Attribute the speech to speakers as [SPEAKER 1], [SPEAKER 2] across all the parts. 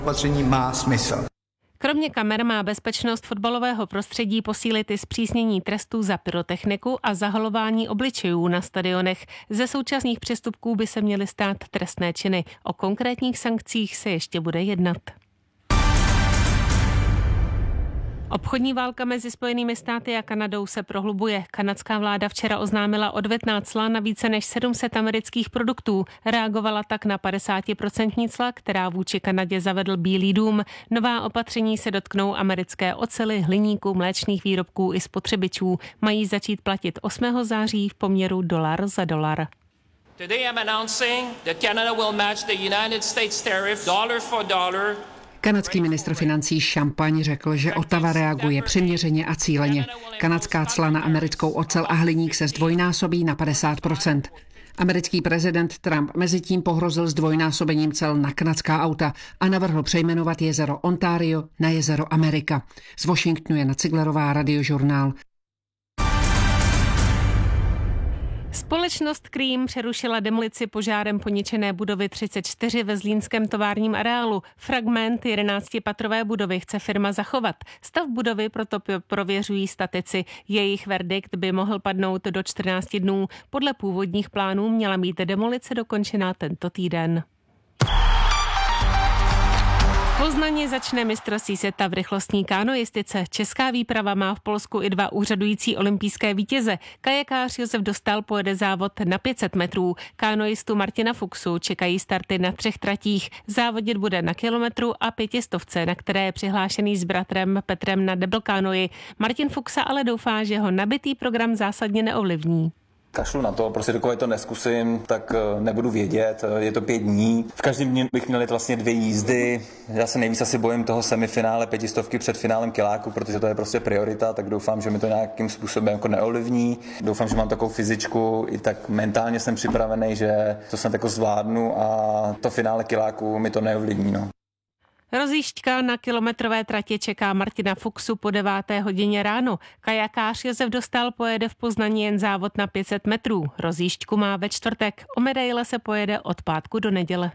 [SPEAKER 1] Opatření má smysl.
[SPEAKER 2] Kromě kamer má bezpečnost fotbalového prostředí posílit i zpřísnění trestů za pyrotechniku a zahalování obličejů na stadionech. Ze současných přestupků by se měly stát trestné činy. O konkrétních sankcích se ještě bude jednat. Obchodní válka mezi Spojenými státy a Kanadou se prohlubuje. Kanadská vláda včera oznámila odvetná cla na více než 700 amerických produktů. Reagovala tak na 50% cla, která vůči Kanadě zavedl Bílý dům. Nová opatření se dotknou americké oceli, hliníku, mléčných výrobků i spotřebičů. Mají začít platit 8. září v poměru dolar za dolar.
[SPEAKER 3] Today I'm announcing that Canada will match the United States tariff dollar for dollar.
[SPEAKER 4] Kanadský ministr financí Champagne řekl, že Ottawa reaguje přiměřeně a cíleně. Kanadská cla na americkou ocel a hliník se zdvojnásobí na 50%. Americký prezident Trump mezitím pohrozil zdvojnásobením cel na kanadská auta a navrhl přejmenovat jezero Ontario na jezero Amerika. Z Washingtonu je Ciglerová, Radiožurnál.
[SPEAKER 2] Společnost Cream přerušila demolici požárem poničené budovy 34 ve zlínském továrním areálu. Fragment 11patrové budovy chce firma zachovat. Stav budovy proto prověřují statici. Jejich verdikt by mohl padnout do 14 dnů. Podle původních plánů měla být demolice dokončena tento týden. V Poznani začne mistrovství světa v rychlostní kánoistice. Česká výprava má v Polsku i 2 úřadující olympijské vítěze. Kajakář Josef Dostál pojede závod na 500 metrů. Kánoistu Martina Fuchsu čekají starty na 3 tratích. Závodit bude na kilometru a 500, na které je přihlášený s bratrem Petrem na double kánoji. Martin Fuchsa ale doufá, že ho nabitý program zásadně neovlivní.
[SPEAKER 5] Kašlu na to, prostě dokud to neskusím, tak nebudu vědět, je to 5 dní. V každém dní bych měl jít vlastně 2 jízdy. Já se nejvíc asi bojím toho semifinále 500 před finálem kiláku, protože to je prostě priorita, tak doufám, že mi to nějakým způsobem jako neovlivní. Doufám, že mám takovou fyzičku, i tak mentálně jsem připravený, že to snad jako zvládnu a to finále kiláku mi to neovlivní. No.
[SPEAKER 2] Rozjížďka na kilometrové tratě čeká Martina Fuchsu po 9. hodině ráno. Kajakář Josef Dostál pojede v Poznani jen závod na 500 metrů. Rozjížďku má ve čtvrtek. O medaile se pojede od pátku do neděle.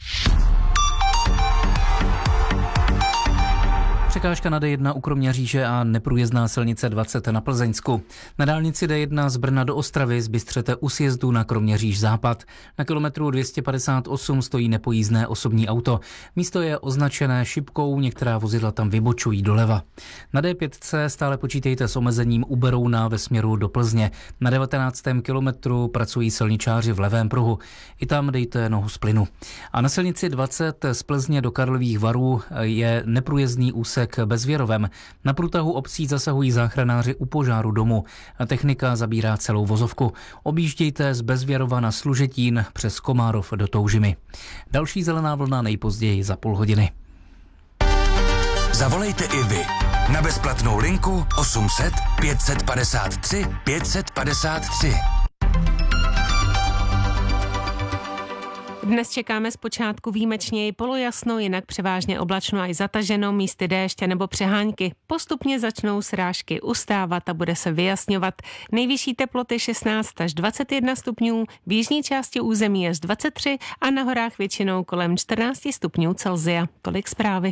[SPEAKER 6] Překážka na D1 u Kroměříže a neprůjezdná silnice 20 na Plzeňsku. Na dálnici D1 z Brna do Ostravy zbystřete u sjezdu na Kroměříž západ. Na kilometru 258 stojí nepojízdné osobní auto. Místo je označené šipkou, některá vozidla tam vybočují doleva. Na D5 stále počítejte s omezením u Berouna ve směru do Plzně. Na 19. kilometru pracují silničáři v levém pruhu. I tam dejte nohu z plynu. A na silnici 20 z Plzně do Karlových Varů je neprůjezdný úsek Bezvěrovem. Na průtahu obcí zasahují záchranáři u požáru domu. Technika zabírá celou vozovku. Objíždějte z Bezvěrova na Služetín přes Komárov do Toužimy. Další zelená vlna nejpozději za půl hodiny.
[SPEAKER 7] Zavolejte i vy na bezplatnou linku 800 553 553.
[SPEAKER 2] Dnes čekáme zpočátku výjimečně i polojasno, jinak převážně oblačno a i zataženo, místy déště nebo přehánky. Postupně začnou srážky ustávat a bude se vyjasňovat. Nejvyšší teploty 16 až 21 stupňů, v jižní části území až 23 a na horách většinou kolem 14 stupňů Celsia. Tolik zprávy.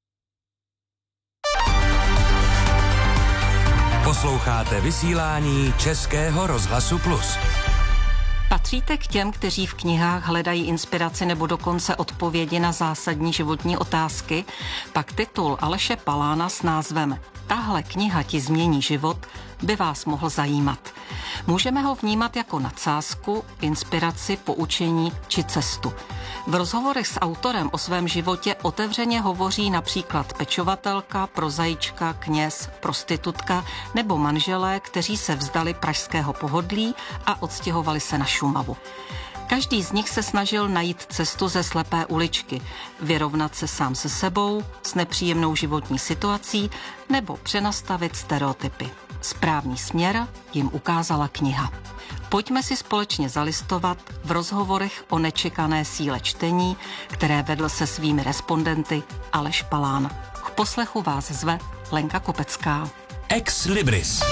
[SPEAKER 7] Posloucháte vysílání Českého rozhlasu Plus.
[SPEAKER 8] Patříte k těm, kteří v knihách hledají inspiraci nebo dokonce odpovědi na zásadní životní otázky? Pak titul Aleše Palána s názvem Tahle kniha ti změní život by vás mohl zajímat. Můžeme ho vnímat jako nadsázku, inspiraci, poučení či cestu. V rozhovorech s autorem o svém životě otevřeně hovoří například pečovatelka, prozaička, kněz, prostitutka nebo manželé, kteří se vzdali pražského pohodlí a odstěhovali se na Šumavu. Každý z nich se snažil najít cestu ze slepé uličky, vyrovnat se sám se sebou, s nepříjemnou životní situací nebo přenastavit stereotypy. Správný směr jim ukázala kniha. Pojďme si společně zalistovat v rozhovorech o nečekané síle čtení, které vedl se svými respondenty Aleš Palán. K poslechu vás zve Lenka Kopecká.
[SPEAKER 7] Ex Libris.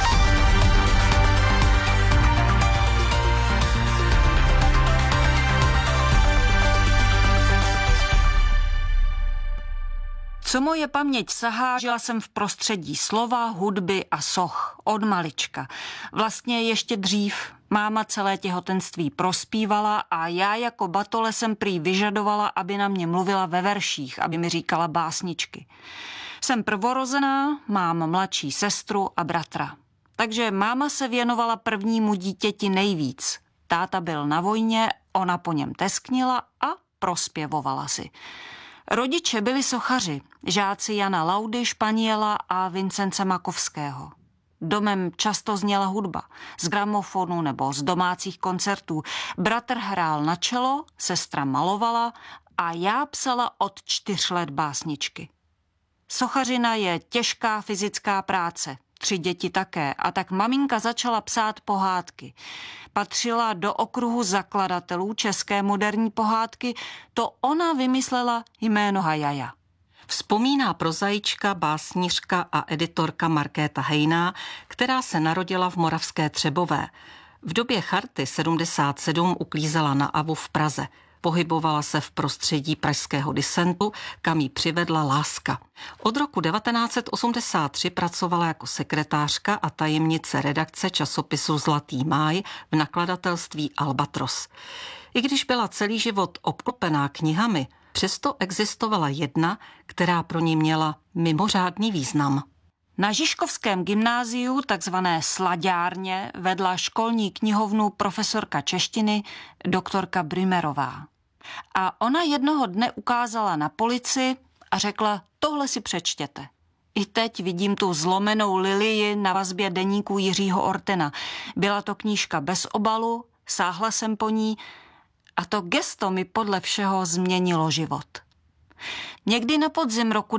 [SPEAKER 8] Co moje paměť sahá, žila jsem v prostředí slova, hudby a soch od malička. Vlastně ještě dřív. Máma celé těhotenství prospívala a já jako batole jsem prý vyžadovala, aby na mě mluvila ve verších, aby mi říkala básničky. Jsem prvorozená, mám mladší sestru a bratra. Takže máma se věnovala prvnímu dítěti nejvíc. Táta byl na vojně, ona po něm tesknila a prospěvovala si. Rodiče byli sochaři, žáci Jana Laudy, Španěla a Vincence Makovského. Domem často zněla hudba, z gramofonu nebo z domácích koncertů. Bratr hrál na čelo, sestra malovala a já psala od 4 let básničky. Sochařina je těžká fyzická práce, 3 děti také, a tak maminka začala psát pohádky. Patřila do okruhu zakladatelů české moderní pohádky, to ona vymyslela jméno Hajaja.
[SPEAKER 1] Vzpomíná prozaička, básnířka a editorka Markéta Hejná, která se narodila v Moravské Třebové. V době Charty 77 uklízela na Avu v Praze. Pohybovala se v prostředí pražského disentu, kam jí přivedla láska. Od roku 1983 pracovala jako sekretářka a tajemnice redakce časopisu Zlatý máj v nakladatelství Albatros. I když byla celý život obklopená knihami, přesto existovala jedna, která pro ní měla mimořádný význam.
[SPEAKER 8] Na Žižkovském gymnáziu, takzvané slaďárně, vedla školní knihovnu profesorka češtiny doktorka Brümerová. A ona jednoho dne ukázala na polici a řekla, tohle si přečtěte. I teď vidím tu zlomenou lilii na vazbě deníků Jiřího Ortena. Byla to knížka bez obalu, sáhla jsem po ní a to gesto mi podle všeho změnilo život. Někdy na podzim roku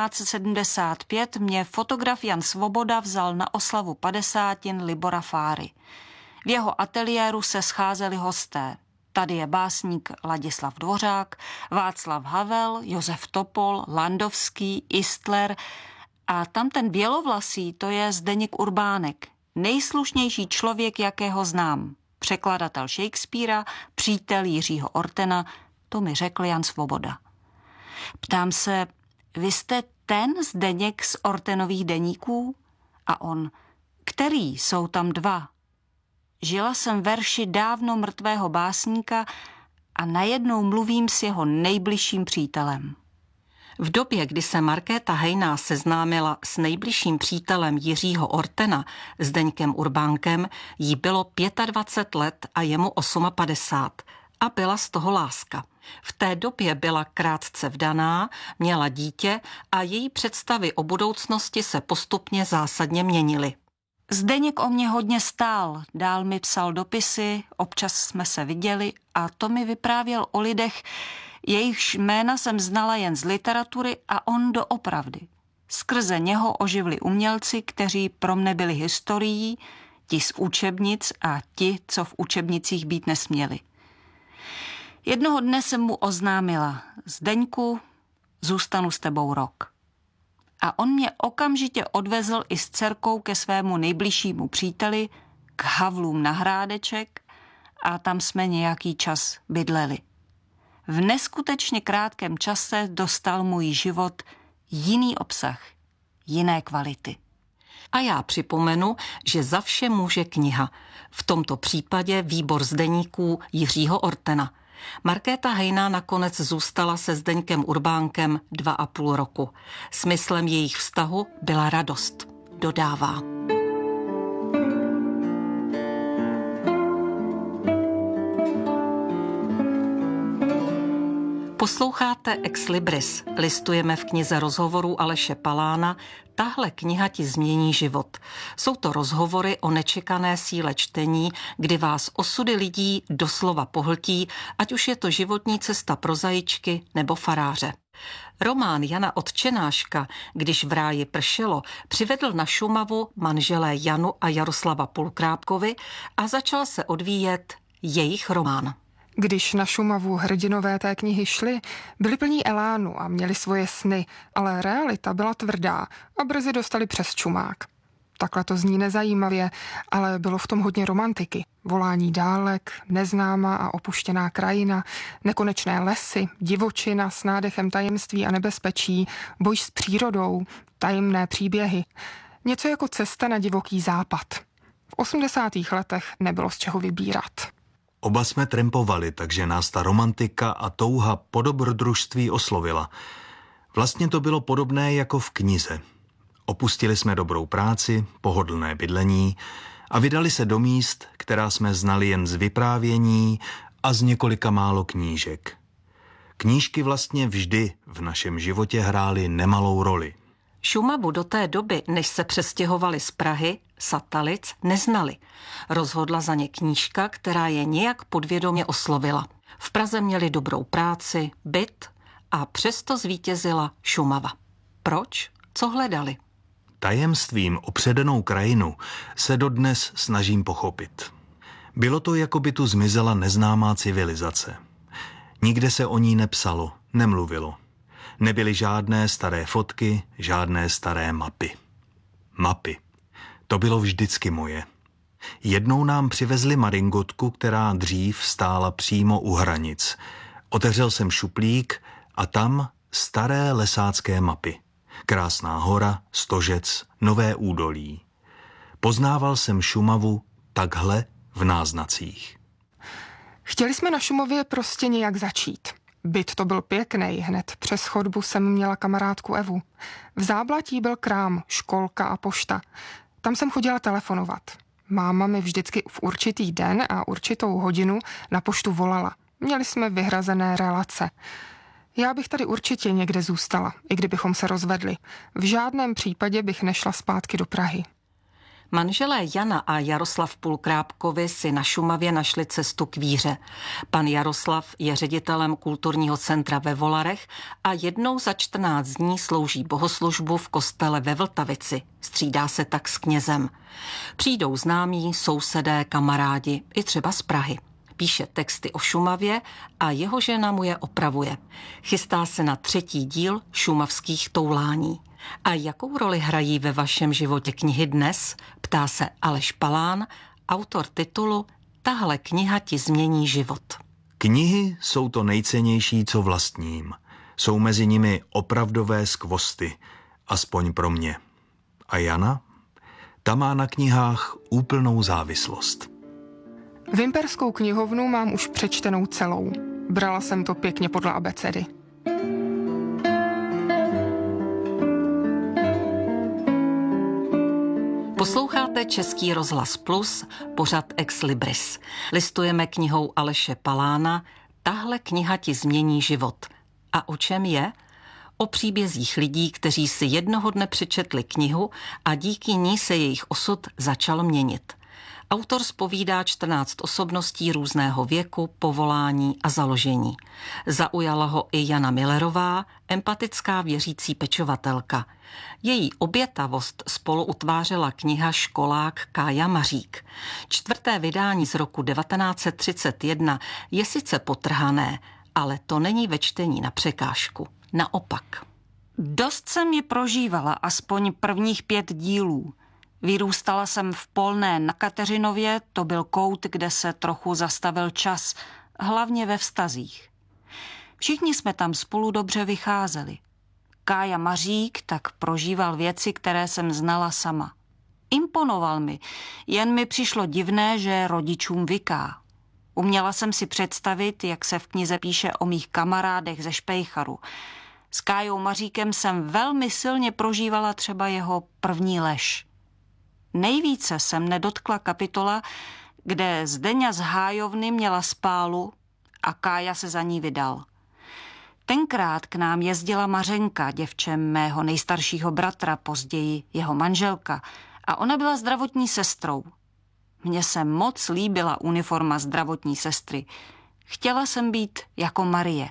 [SPEAKER 8] 1975 mě fotograf Jan Svoboda vzal na oslavu 50 Libora Fáry. V jeho ateliéru se scházeli hosté. Tady je básník Ladislav Dvořák, Václav Havel, Josef Topol, Landovský, Istler a tam ten bělovlasý, to je Zdeněk Urbánek, nejslušnější člověk, jakého znám. Překladatel Shakespearea, přítel Jiřího Ortena, to mi řekl Jan Svoboda. Ptám se, vy jste ten Zdeněk z Ortenových deníků? A on, který, jsou tam 2. Žila jsem verši dávno mrtvého básníka a najednou mluvím s jeho nejbližším přítelem.
[SPEAKER 1] V době, kdy se Markéta Hejná seznámila s nejbližším přítelem Jiřího Ortena, Zdeňkem Urbánkem, jí bylo 25 let a jemu 58 a byla z toho láska. V té době byla krátce vdaná, měla dítě a její představy o budoucnosti se postupně zásadně měnily.
[SPEAKER 8] Zdeněk o mě hodně stál, dál mi psal dopisy, občas jsme se viděli a to mi vyprávěl o lidech, jejichž jména jsem znala jen z literatury a on doopravdy. Skrze něho oživli umělci, kteří pro mne byli historií, ti z učebnic a ti, co v učebnicích být nesměli. Jednoho dne jsem mu oznámila, Zdeňku, zůstanu s tebou rok. A on mě okamžitě odvezl i s dcerkou ke svému nejbližšímu příteli, k Havlům na Hrádeček a tam jsme nějaký čas bydleli. V neskutečně krátkém čase dostal můj život jiný obsah, jiné kvality.
[SPEAKER 1] A já připomenu, že za vše může kniha. V tomto případě výbor z deníků Jiřího Ortena. Markéta Hejná nakonec zůstala se Zdeňkem Urbánkem 2,5 roku. Smyslem jejich vztahu byla radost, dodává. Posloucháte Ex Libris, listujeme v knize rozhovorů Aleše Palána Tahle kniha ti změní život. Jsou to rozhovory o nečekané síle čtení, kdy vás osudy lidí doslova pohltí, ať už je to životní cesta prozaičky nebo faráře. Román Jana Odčenáška, Když v ráji pršelo, přivedl na Šumavu manželé Janu a Jaroslava Pulkrápkovi a začal se odvíjet jejich román.
[SPEAKER 9] Když na Šumavu hrdinové té knihy šli, byli plní elánu a měli svoje sny, ale realita byla tvrdá a brzy dostali přes čumák. Takhle to zní nezajímavě, ale bylo v tom hodně romantiky. Volání dálek, neznámá a opuštěná krajina, nekonečné lesy, divočina s nádechem tajemství a nebezpečí, boj s přírodou, tajemné příběhy. Něco jako cesta na divoký západ. V 80. letech nebylo z čeho vybírat.
[SPEAKER 10] Oba jsme trampovali, takže nás ta romantika a touha po dobrodružství oslovila. Vlastně to bylo podobné jako v knize. Opustili jsme dobrou práci, pohodlné bydlení a vydali se do míst, která jsme znali jen z vyprávění a z několika málo knížek. Knížky vlastně vždy v našem životě hrály nemalou roli.
[SPEAKER 1] Šumavu do té doby, než se přestěhovali z Prahy, Satalic, neznali. Rozhodla za ně knížka, která je nějak podvědomě oslovila. V Praze měli dobrou práci, byt a přesto zvítězila Šumava. Proč? Co hledali?
[SPEAKER 10] Tajemstvím o předanou krajinu se dodnes snažím pochopit. Bylo to, jako by tu zmizela neznámá civilizace. Nikde se o ní nepsalo, nemluvilo. Nebyly žádné staré fotky, žádné staré mapy. Mapy. To bylo vždycky moje. Jednou nám přivezli maringotku, která dřív stála přímo u hranic. Otevřel jsem šuplík a tam staré lesácké mapy. Krásná hora, Stožec, Nové údolí. Poznával jsem Šumavu takhle v náznacích.
[SPEAKER 9] Chtěli jsme na Šumavě prostě nějak začít. Byt to byl pěkný, hned přes chodbu jsem měla kamarádku Evu. V Záblatí byl krám, školka a pošta. Tam jsem chodila telefonovat. Máma mi vždycky v určitý den a určitou hodinu na poštu volala. Měli jsme vyhrazené relace. Já bych tady určitě někde zůstala, i kdybychom se rozvedli. V žádném případě bych nešla zpátky do Prahy.
[SPEAKER 1] Manželé Jana a Jaroslav Pulkrábkovi si na Šumavě našli cestu k víře. Pan Jaroslav je ředitelem kulturního centra ve Volarech a jednou za 14 dní slouží bohoslužbu v kostele ve Vltavici. Střídá se tak s knězem. Přijdou známí, sousedé, kamarádi, i třeba z Prahy. Píše texty o Šumavě a jeho žena mu je opravuje. Chystá se na 3. díl šumavských toulání. A jakou roli hrají ve vašem životě knihy dnes? Ptá se Aleš Palán, autor titulu Tahle kniha ti změní život.
[SPEAKER 10] Knihy jsou to nejcennější, co vlastním. Jsou mezi nimi opravdové skvosty, aspoň pro mě. A Jana? Ta má na knihách úplnou závislost.
[SPEAKER 9] Vimperskou knihovnu mám už přečtenou celou. Brala jsem to pěkně podle abecedy.
[SPEAKER 1] Posloucháte Český rozhlas Plus, pořad Ex Libris. Listujeme knihou Aleše Palána Tahle kniha ti změní život. A o čem je? O příbězích lidí, kteří si jednoho dne přečetli knihu a díky ní se jejich osud začal měnit. Autor zpovídá 14 osobností různého věku, povolání a založení. Zaujala ho i Jana Millerová, empatická věřící pečovatelka. Její obětavost spolu utvářela kniha Školák Kája Mařík. 4. vydání z roku 1931 je sice potrhané, ale to není ve čtení na překážku. Naopak.
[SPEAKER 11] Dost jsem ji prožívala, aspoň prvních 5 dílů. Vyrůstala jsem v Polné na Kateřinově, to byl kout, kde se trochu zastavil čas, hlavně ve vztazích. Všichni jsme tam spolu dobře vycházeli. Kája Mařík tak prožíval věci, které jsem znala sama. Imponoval mi, jen mi přišlo divné, že rodičům vyká. Uměla jsem si představit, jak se v knize píše o mých kamarádech ze Špejcharu. S Kájou Maříkem jsem velmi silně prožívala třeba jeho první lež. Nejvíce jsem nedotkla kapitola, kde Zdeňa z Hájovny měla spálu a Kája se za ní vydal. Tenkrát k nám jezdila Mařenka, děvče mého nejstaršího bratra, později jeho manželka, a ona byla zdravotní sestrou. Mně se moc líbila uniforma zdravotní sestry. Chtěla jsem být jako Marie.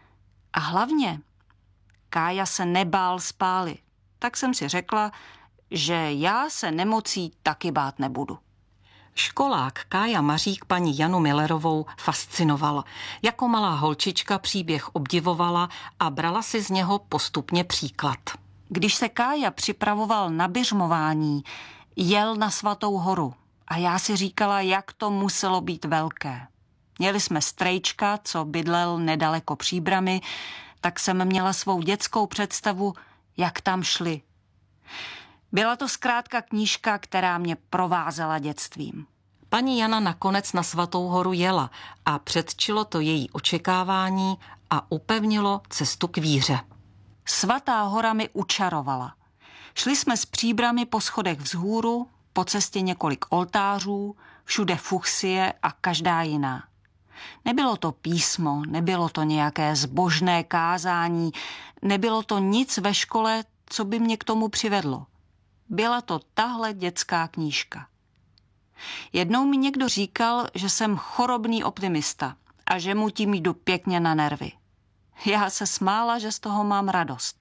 [SPEAKER 11] A hlavně Kája se nebál spály. Tak jsem si řekla, že já se nemocí taky bát nebudu.
[SPEAKER 1] Školák Kája Mařík paní Janu Millerovou fascinoval. Jako malá holčička příběh obdivovala a brala si z něho postupně příklad.
[SPEAKER 11] Když se Kája připravoval na biřmování, Jel na Svatou horu a já si říkala, jak to muselo být velké. Měli jsme strejčka, co bydlel nedaleko Příbrami, tak jsem měla svou dětskou představu, jak tam šli. Byla to zkrátka knížka, která mě provázela dětstvím.
[SPEAKER 1] Paní Jana nakonec na Svatou horu jela a předčilo to její očekávání a upevnilo cestu k víře.
[SPEAKER 11] Svatá hora mi učarovala. Šli jsme s Příbrami po schodech vzhůru, po cestě několik oltářů, všude fuchsie a každá jiná. Nebylo to písmo, nebylo to nějaké zbožné kázání, nebylo to nic ve škole, co by mě k tomu přivedlo. Byla to tahle dětská knížka. Jednou mi někdo říkal, že jsem chorobný optimista a že mu tím jdu pěkně na nervy. Já se smála, že z toho mám radost.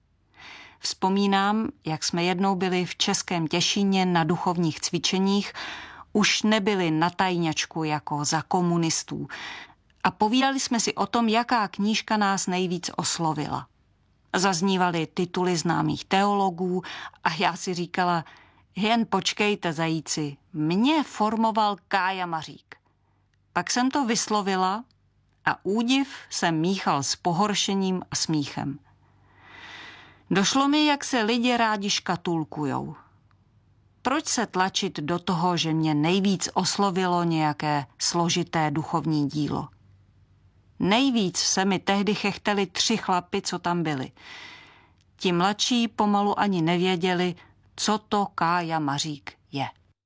[SPEAKER 11] Vzpomínám, jak jsme jednou byli v Českém Těšíně na duchovních cvičeních, už nebyli na tajňačku jako za komunistů a povídali jsme si o tom, jaká knížka nás nejvíc oslovila. Zaznívaly tituly známých teologů a já si říkala, jen počkejte, zajíci, mě formoval Kája Mařík. Pak jsem to vyslovila a údiv se míchal s pohoršením a smíchem. Došlo mi, jak se lidi rádi škatulkujou. Proč se tlačit do toho, že mě nejvíc oslovilo nějaké složité duchovní dílo? Nejvíc se mi tehdy chechteli 3 chlapi, co tam byli. Ti mladší pomalu ani nevěděli, co to Kája Mařík je.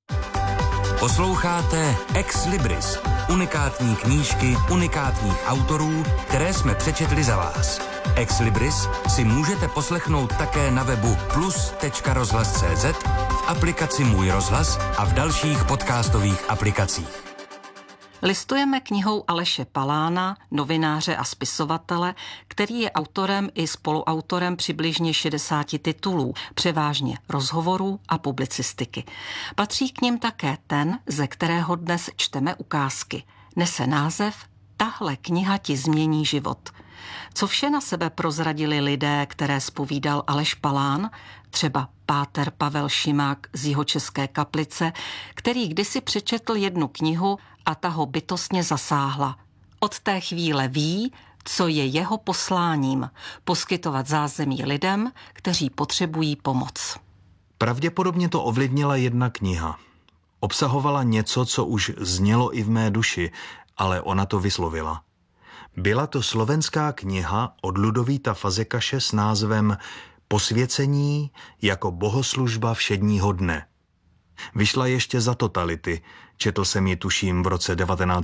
[SPEAKER 7] Posloucháte Ex Libris, unikátní knížky unikátních autorů, které jsme přečetli za vás. Ex Libris si můžete poslechnout také na webu plus.rozhlas.cz, v aplikaci Můj rozhlas a v dalších podcastových aplikacích.
[SPEAKER 1] Listujeme knihou Aleše Palána, novináře a spisovatele, který je autorem i spoluautorem přibližně 60 titulů, převážně rozhovorů a publicistiky. Patří k nim také ten, ze kterého dnes čteme ukázky. Nese název Tahle kniha ti změní život. Co vše na sebe prozradili lidé, které zpovídal Aleš Palán, třeba páter Pavel Šimák z Jihočeské Kaplice, který kdysi přečetl jednu knihu a ta ho bytostně zasáhla. Od té chvíle ví, co je jeho posláním – poskytovat zázemí lidem, kteří potřebují pomoc.
[SPEAKER 10] Pravděpodobně to ovlivnila jedna kniha. Obsahovala něco, co už znělo i v mé duši, ale ona to vyslovila. Byla to slovenská kniha od Ludovíta Fazekaše s názvem Posvěcení jako bohoslužba všedního dne. Vyšla ještě za totality, četl jsem ji tuším v roce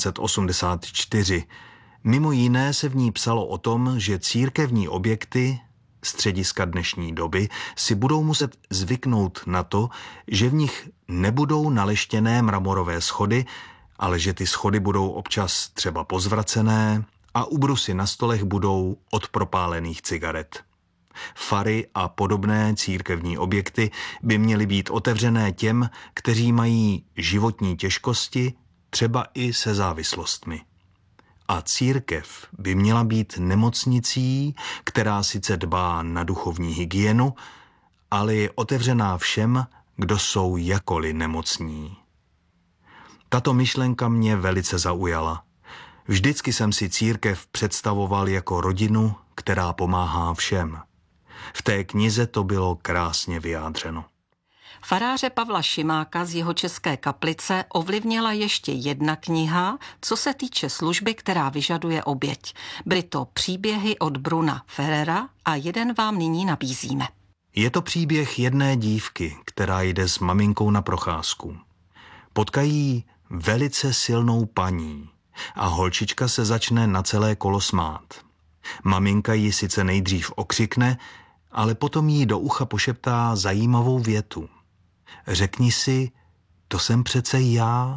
[SPEAKER 10] 1984. Mimo jiné se v ní psalo o tom, že církevní objekty, střediska dnešní doby, si budou muset zvyknout na to, že v nich nebudou naleštěné mramorové schody, ale že ty schody budou občas třeba pozvracené a ubrusy na stolech budou od propálených cigaret. Fary a podobné církevní objekty by měly být otevřené těm, kteří mají životní těžkosti, třeba i se závislostmi. A církev by měla být nemocnicí, která sice dbá na duchovní hygienu, ale je otevřená všem, kdo jsou jakoli nemocní. Tato myšlenka mě velice zaujala. Vždycky jsem si církev představoval jako rodinu, která pomáhá všem. V té knize to bylo krásně vyjádřeno.
[SPEAKER 1] Faráře Pavla Šimáka z Jihočeské Kaplice ovlivnila ještě jedna kniha, co se týče služby, která vyžaduje oběť. Byly to příběhy od Bruna Ferrera a jeden vám nyní nabízíme.
[SPEAKER 10] Je to příběh jedné dívky, která jde s maminkou na procházku. Potkají velice silnou paní a holčička se začne na celé kolo smát. Maminka ji sice nejdřív okřikne, ale potom jí do ucha pošeptá zajímavou větu. Řekni si, to jsem přece já.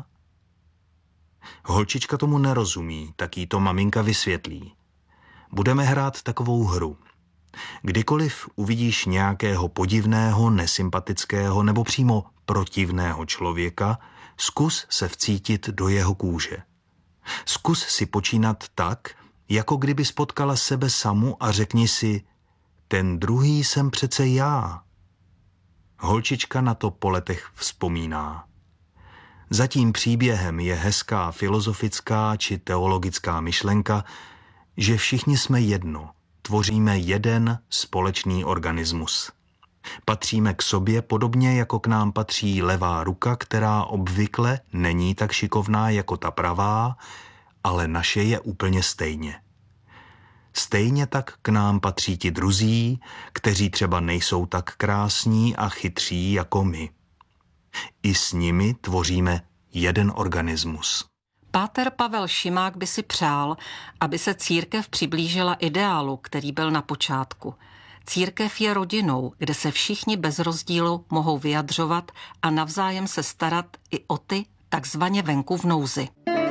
[SPEAKER 10] Holčička tomu nerozumí, tak jí to maminka vysvětlí. Budeme hrát takovou hru. Kdykoliv uvidíš nějakého podivného, nesympatického nebo přímo protivného člověka, zkus se vcítit do jeho kůže. Zkus si počínat tak, jako kdyby potkala sebe samu a řekni si, ten druhý jsem přece já. Holčička na to po letech vzpomíná. Za tím příběhem je hezká filozofická či teologická myšlenka, že všichni jsme jedno, tvoříme jeden společný organismus. Patříme k sobě podobně, jako k nám patří levá ruka, která obvykle není tak šikovná jako ta pravá, ale naše je úplně stejně. Stejně tak k nám patří ti druzí, kteří třeba nejsou tak krásní a chytří jako my. I s nimi tvoříme jeden organismus.
[SPEAKER 1] Páter Pavel Šimák by si přál, aby se církev přiblížila ideálu, který byl na počátku. Církev je rodinou, kde se všichni bez rozdílu mohou vyjadřovat a navzájem se starat i o ty takzvaně venku v nouzi.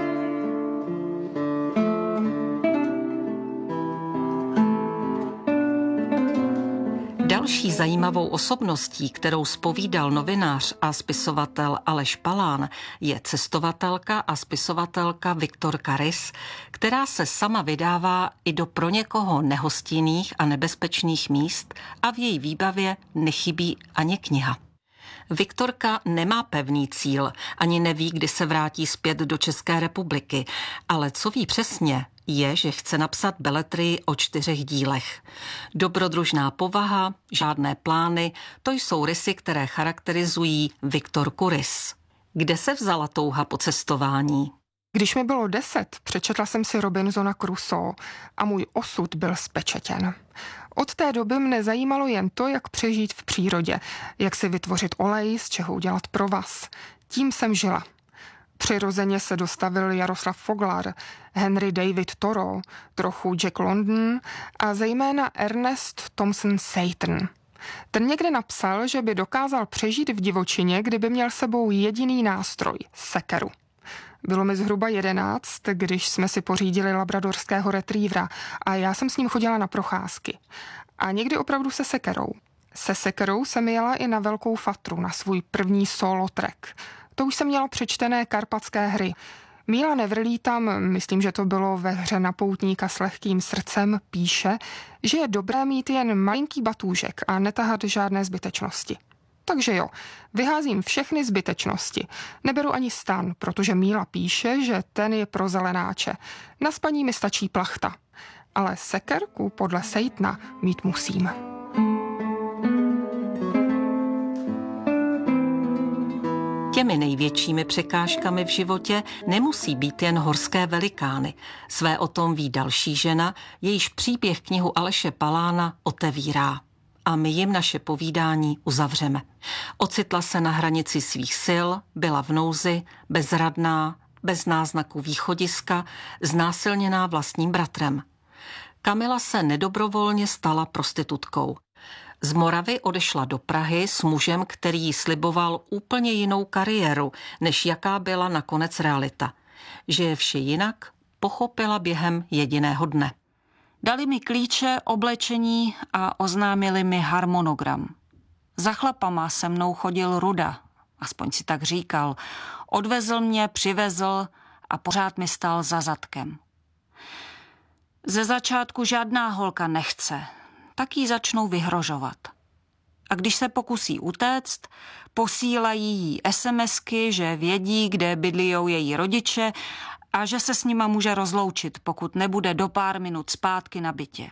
[SPEAKER 1] Další zajímavou osobností, kterou zpovídal novinář a spisovatel Aleš Palán, je cestovatelka a spisovatelka Viktorka Rys, která se sama vydává i do pro někoho nehostinných a nebezpečných míst a v její výbavě nechybí ani kniha. Viktorka nemá pevný cíl, ani neví, kdy se vrátí zpět do České republiky, ale co ví přesně, je, že chce napsat beletrii o 4 dílech. Dobrodružná povaha, žádné plány, to jsou rysy, které charakterizují Viktorku Rys. Kde se vzala touha po cestování?
[SPEAKER 9] Když mi bylo 10, přečetla jsem si Robinsona Crusoe a můj osud byl zpečetěn. Od té doby mne zajímalo jen to, jak přežít v přírodě, jak si vytvořit olej, z čeho udělat provaz. Tím jsem žila. Přirozeně se dostavil Jaroslav Foglar, Henry David Thoreau, trochu Jack London a zejména Ernest Thompson Seton. Ten někde napsal, že by dokázal přežít v divočině, kdyby měl sebou jediný nástroj – sekeru. Bylo mi zhruba 11, když jsme si pořídili labradorského retrievera a já jsem s ním chodila na procházky. A někdy opravdu se sekerou. Se sekerou jsem jela i na Velkou Fatru, na svůj první solo track. To už jsem měla přečtené Karpatské hry. Míla Nevrlí tam, myslím, že to bylo ve hře Na poutníka s lehkým srdcem, píše, že je dobré mít jen malinký batůžek a netahat žádné zbytečnosti. Takže jo, vyházím všechny zbytečnosti. Neberu ani stan, protože Míla píše, že ten je pro zelenáče. Na spaní mi stačí plachta. Ale sekerku podle Sejtna mít musím.
[SPEAKER 1] Těmi největšími překážkami v životě nemusí být jen horské velikány. Své o tom ví další žena, jejíž příběh knihu Aleše Palána otevírá. A my jim naše povídání uzavřeme. Ocitla se na hranici svých sil, byla v nouzi, bezradná, bez náznaku východiska, znásilněná vlastním bratrem. Kamila se nedobrovolně stala prostitutkou. Z Moravy odešla do Prahy s mužem, který jí sliboval úplně jinou kariéru, než jaká byla nakonec realita. Že je vše jinak, pochopila během jediného dne.
[SPEAKER 11] Dali mi klíče, oblečení a oznámili mi harmonogram. Za chlapama se mnou chodil Ruda, aspoň si tak říkal. Odvezl mě, přivezl a pořád mi stál za zadkem. Ze začátku žádná holka nechce, tak jí začnou vyhrožovat. A když se pokusí utéct, posílají jí SMSky, že vědí, kde bydlijou její rodiče a že se s nima může rozloučit, pokud nebude do pár minut zpátky na bytě.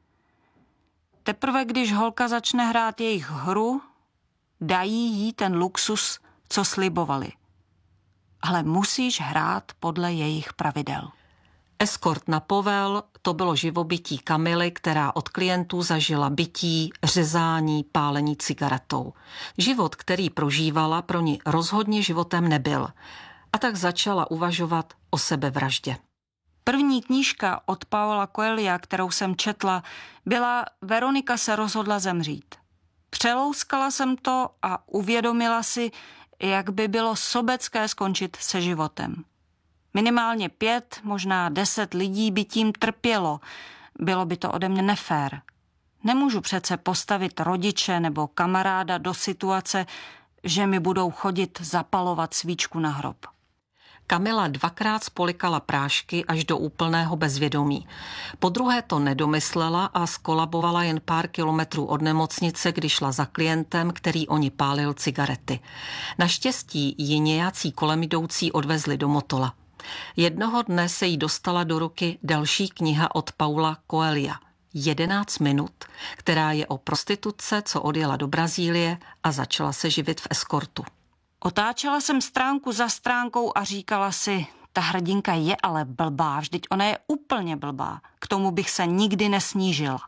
[SPEAKER 11] Teprve když holka začne hrát jejich hru, dají jí ten luxus, co slibovali. Ale musíš hrát podle jejich pravidel.
[SPEAKER 1] Eskort na povel, to bylo živobytí Kamily, která od klientů zažila bití, řezání, pálení cigaretou. Život, který prožívala, pro ní rozhodně životem nebyl. A tak začala uvažovat o sebevraždě.
[SPEAKER 11] První knížka od Paula Coelia, kterou jsem četla, byla Veronika se rozhodla zemřít. Přelouskala jsem to a uvědomila si, jak by bylo sobecké skončit se životem. Minimálně 5, možná 10 lidí by tím trpělo. Bylo by to ode mě nefér. Nemůžu přece postavit rodiče nebo kamaráda do situace, že mi budou chodit zapalovat svíčku na hrob.
[SPEAKER 1] Kamila 2krát spolikala prášky až do úplného bezvědomí. Podruhé to nedomyslela a skolabovala jen pár kilometrů od nemocnice, když šla za klientem, který o ní pálil cigarety. Naštěstí ji nějací kolem jdoucí odvezli do Motola. Jednoho dne se jí dostala do ruky další kniha od Paula Coelha, 11 minut, která je o prostitutce, co odjela do Brazílie a začala se živit v eskortu.
[SPEAKER 11] Otáčela jsem stránku za stránkou a říkala si, ta hrdinka je ale blbá, vždyť ona je úplně blbá, k tomu bych se nikdy nesnížila.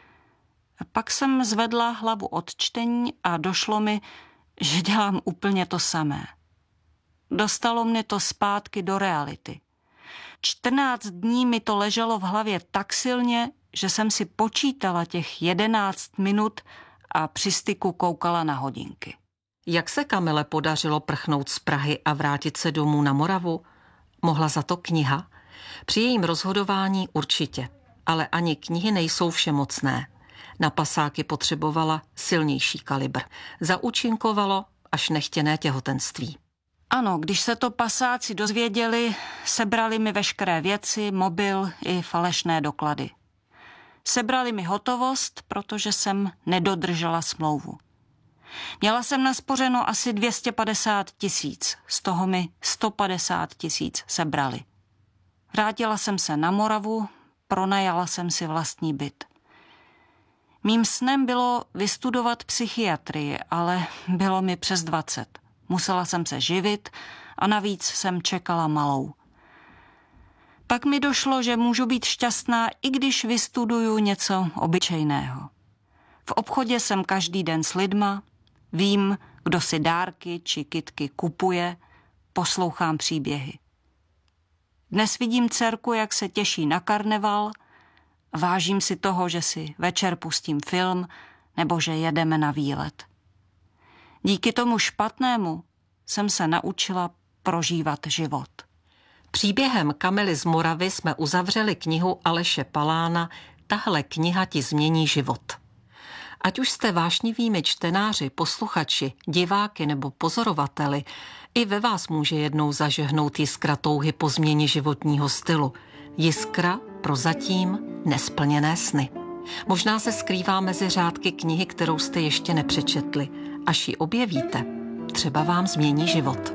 [SPEAKER 11] Pak jsem zvedla hlavu od čtení a došlo mi, že dělám úplně to samé. Dostalo mě to zpátky do reality. 14 dní mi to leželo v hlavě tak silně, že jsem si počítala těch 11 minut a při styku koukala na hodinky.
[SPEAKER 1] Jak se Kamile podařilo prchnout z Prahy a vrátit se domů na Moravu? Mohla za to kniha? Při jejím rozhodování určitě, ale ani knihy nejsou všemocné. Na pasáky potřebovala silnější kalibr. Zaúčinkovalo až nechtěné těhotenství.
[SPEAKER 11] Ano, když se to pasáci dozvěděli, sebrali mi veškeré věci, mobil i falešné doklady. Sebrali mi hotovost, protože jsem nedodržela smlouvu. Měla jsem naspořeno asi 250 000, z toho mi 150 000 sebrali. Vrátila jsem se na Moravu, pronajala jsem si vlastní byt. Mým snem bylo vystudovat psychiatrii, ale bylo mi přes 20. Musela jsem se živit a navíc jsem čekala malou. Pak mi došlo, že můžu být šťastná, i když vystuduju něco obyčejného. V obchodě jsem každý den s lidma, vím, kdo si dárky či kytky kupuje, poslouchám příběhy. Dnes vidím dcerku, jak se těší na karneval, vážím si toho, že si večer pustím film nebo že jedeme na výlet. Díky tomu špatnému jsem se naučila prožívat život.
[SPEAKER 1] Příběhem Kamily z Moravy jsme uzavřeli knihu Aleše Palána Tahle kniha ti změní život. Ať už jste vášnivými čtenáři, posluchači, diváky nebo pozorovateli, i ve vás může jednou zažehnout jiskra touhy po změně životního stylu. Jiskra pro zatím nesplněné sny. Možná se skrývá mezi řádky knihy, kterou jste ještě nepřečetli. Až ji objevíte, třeba vám změní život.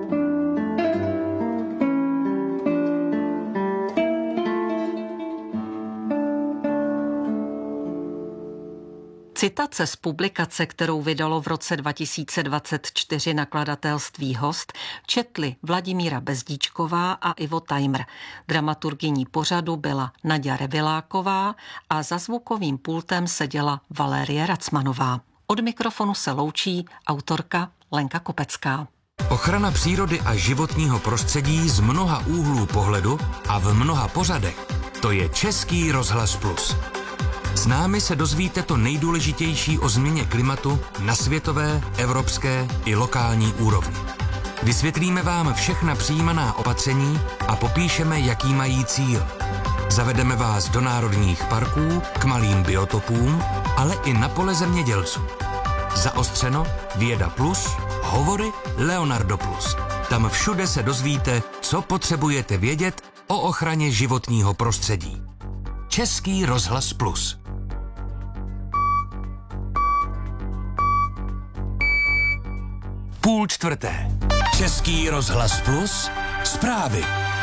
[SPEAKER 1] Citace z publikace, kterou vydalo v roce 2024 nakladatelství Host, četli Vladimíra Bezdíčková a Ivo Tajmr. Dramaturgyní pořadu byla Naďa Reviláková a za zvukovým pultem seděla Valérie Racmanová. Od mikrofonu se loučí autorka Lenka Kopecká.
[SPEAKER 7] Ochrana přírody a životního prostředí z mnoha úhlů pohledu a v mnoha pořadech. To je Český rozhlas Plus. S námi se dozvíte to nejdůležitější o změně klimatu na světové, evropské i lokální úrovni. Vysvětlíme vám všechna přijímaná opatření a popíšeme, jaký mají cíl. Zavedeme vás do národních parků, k malým biotopům, ale i na pole zemědělců. Zaostřeno, Věda Plus, hovory Leonardo Plus. Tam všude se dozvíte, co potřebujete vědět o ochraně životního prostředí. Český rozhlas Plus. Půl čtvrté. Český rozhlas Plus. Zprávy.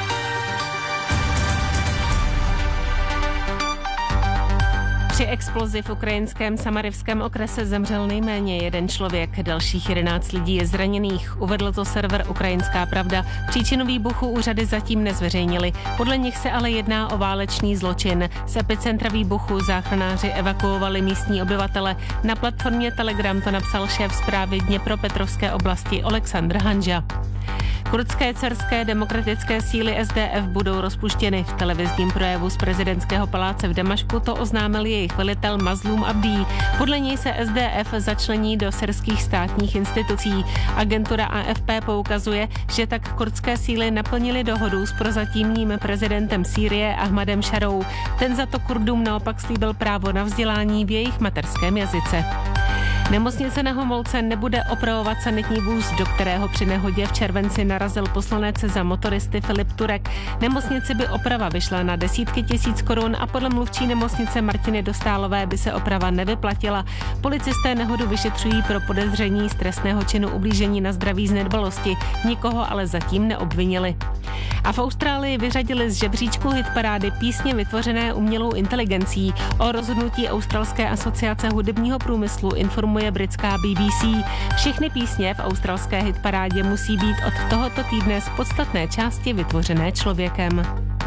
[SPEAKER 2] Při explozi v ukrajinském Samarivském okrese zemřel nejméně jeden člověk, dalších 11 lidí je zraněných. Uvedl to server Ukrajinská pravda. Příčinu výbuchu úřady zatím nezveřejnili. Podle nich se ale jedná o válečný zločin. Z epicentra výbuchu záchranáři evakuovali místní obyvatele. Na platformě Telegram to napsal šéf zprávy Dněpropetrovské oblasti Oleksandr Hanža. Kurdské dcerské demokratické síly SDF budou rozpuštěny. V televizním projevu z prezidentského paláce v Damašku to oznámil jejich velitel Mazlum Abdí. Podle něj se SDF začlení do syrských státních institucí. Agentura AFP poukazuje, že tak kurdské síly naplnily dohodu s prozatímním prezidentem Sýrie Ahmadem Šarou. Ten za to Kurdům naopak slíbil právo na vzdělání v jejich mateřském jazyce. Nemocnice na Homolce nebude opravovat sanitní vůz, do kterého při nehodě v červenci narazil poslanec za motoristy Filip Turek. Nemocnici by oprava vyšla na desítky tisíc korun a podle mluvčí nemocnice Martiny Dostálové by se oprava nevyplatila. Policisté nehodu vyšetřují pro podezření z trestného činu ublížení na zdraví z nedbalosti. Nikoho ale zatím neobvinili. A v Austrálii vyřadili z žebříčku hitparády písně vytvořené umělou inteligencí. O rozhodnutí Australské asociace hudebního průmyslu informuje britská BBC. Všechny písně v australské hitparádě musí být od tohoto týdne z podstatné části vytvořené člověkem.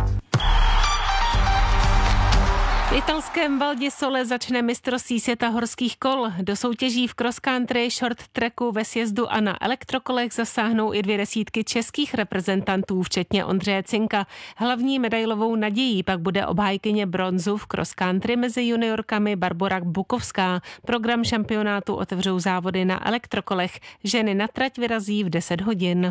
[SPEAKER 2] V italském Val di Sole začne mistrovství světa horských kol. Do soutěží v cross country, short tracku, ve sjezdu a na elektrokolech zasáhnou i 2 desítky českých reprezentantů, včetně Ondřeje Cinka. Hlavní medailovou nadějí pak bude obhájkyně bronzu v cross country mezi juniorkami Barbora Bukovská. Program šampionátu otevřou závody na elektrokolech. Ženy na trať vyrazí v 10 hodin.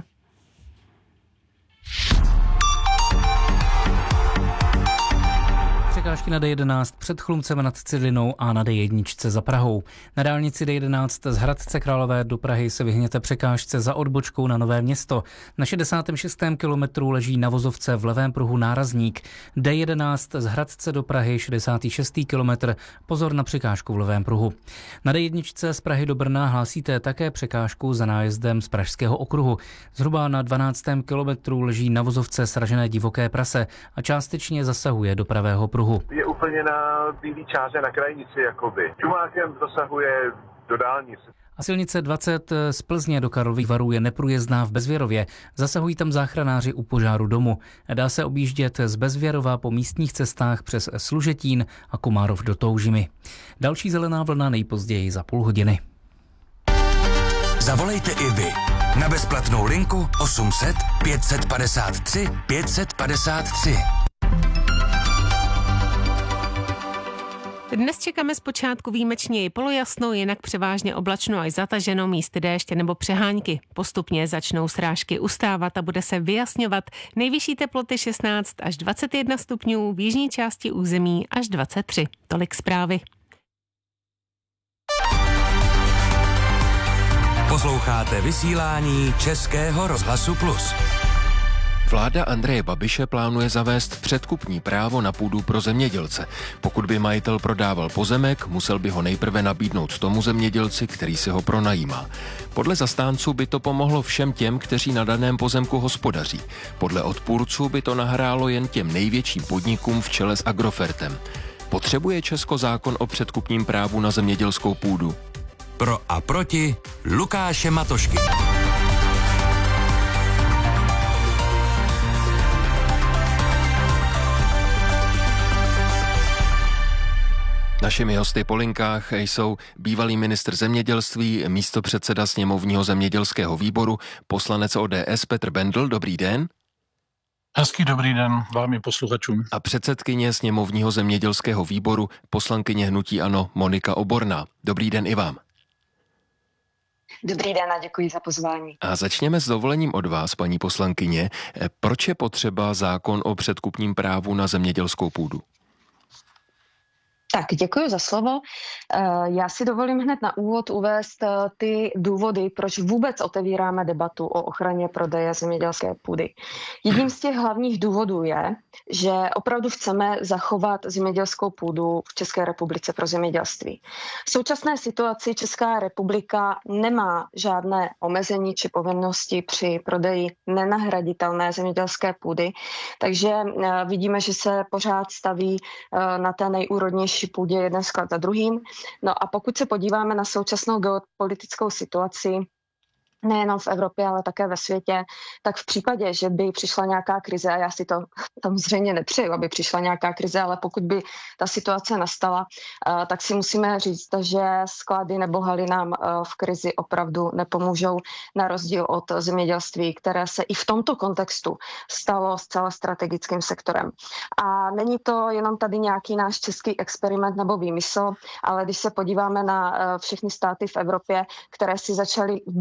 [SPEAKER 6] Překážky na D11 před Chlumcem nad Cidlinou a na D1 za Prahou. Na dálnici D11 z Hradce Králové do Prahy se vyhněte překážce za odbočkou na Nové Město. Na 66. kilometru leží na vozovce v levém pruhu nárazník. D11 z Hradce do Prahy 66. kilometr. Pozor na překážku v levém pruhu. Na D1 z Prahy do Brna hlásíte také překážku za nájezdem z Pražského okruhu. Zhruba na 12. kilometru leží na vozovce sražené divoké prase a částečně zasahuje do pravého pruhu.
[SPEAKER 12] Je úplně na bílý čáře na krajnici, jakoby. Čumákem zasahuje do dálnice.
[SPEAKER 6] A silnice 20 z Plzně do Karlových Varů je neprůjezdná v Bezvěrově. Zasahují tam záchranáři u požáru domu. Dá se objíždět z Bezvěrova po místních cestách přes Služetín a Komárov do Toužimy. Další zelená vlna nejpozději za půl hodiny.
[SPEAKER 7] Zavolejte i vy na bezplatnou linku 800 553 553.
[SPEAKER 2] Dnes čekáme zpočátku výjimečně polojasno, jinak převážně oblačno až zataženo, místy déště nebo přehánky. Postupně začnou srážky ustávat a bude se vyjasňovat. Nejvyšší teploty 16 až 21 stupňů, v jižní části území až 23. Tolik zprávy.
[SPEAKER 7] Posloucháte vysílání Českého rozhlasu Plus.
[SPEAKER 13] Vláda Andreje Babiše plánuje zavést předkupní právo na půdu pro zemědělce. Pokud by majitel prodával pozemek, musel by ho nejprve nabídnout tomu zemědělci, který si ho pronajímá. Podle zastánců by to pomohlo všem těm, kteří na daném pozemku hospodaří. Podle odpůrců by to nahrálo jen těm největším podnikům v čele s Agrofertem. Potřebuje Česko zákon o předkupním právu na zemědělskou půdu?
[SPEAKER 7] Pro a proti Lukáše Matošky.
[SPEAKER 13] Našimi hosty po linkách jsou bývalý ministr zemědělství, místopředseda sněmovního zemědělského výboru, poslanec ODS Petr Bendl. Dobrý den.
[SPEAKER 14] Hezký dobrý den vám i posluchačům.
[SPEAKER 13] A předsedkyně sněmovního zemědělského výboru, poslankyně hnutí ANO Monika Oborná. Dobrý den i vám.
[SPEAKER 15] Dobrý den a děkuji za pozvání.
[SPEAKER 13] A začněme s dovolením od vás, paní poslankyně. Proč je potřeba zákon o předkupním právu na zemědělskou půdu?
[SPEAKER 15] Tak, děkuji za slovo. Já si dovolím hned na úvod uvést ty důvody, proč vůbec otevíráme debatu o ochraně prodeje zemědělské půdy. Jedním z těch hlavních důvodů je, že opravdu chceme zachovat zemědělskou půdu v České republice pro zemědělství. V současné situaci Česká republika nemá žádné omezení či povinnosti při prodeji nenahraditelné zemědělské půdy, takže vidíme, že se pořád staví na té nejúrodnější půdě jeden sklad za druhým. No a pokud se podíváme na současnou geopolitickou situaci, nejenom v Evropě, ale také ve světě, tak v případě, že by přišla nějaká krize, a já si to samozřejmě nepřeju, aby přišla nějaká krize, ale pokud by ta situace nastala, tak si musíme říct, že sklady nebo haly nám v krizi opravdu nepomůžou, na rozdíl od zemědělství, které se i v tomto kontextu stalo zcela strategickým sektorem. A není to jenom tady nějaký náš český experiment nebo výmysl, ale když se podíváme na všechny státy v Evropě, které si začaly velmi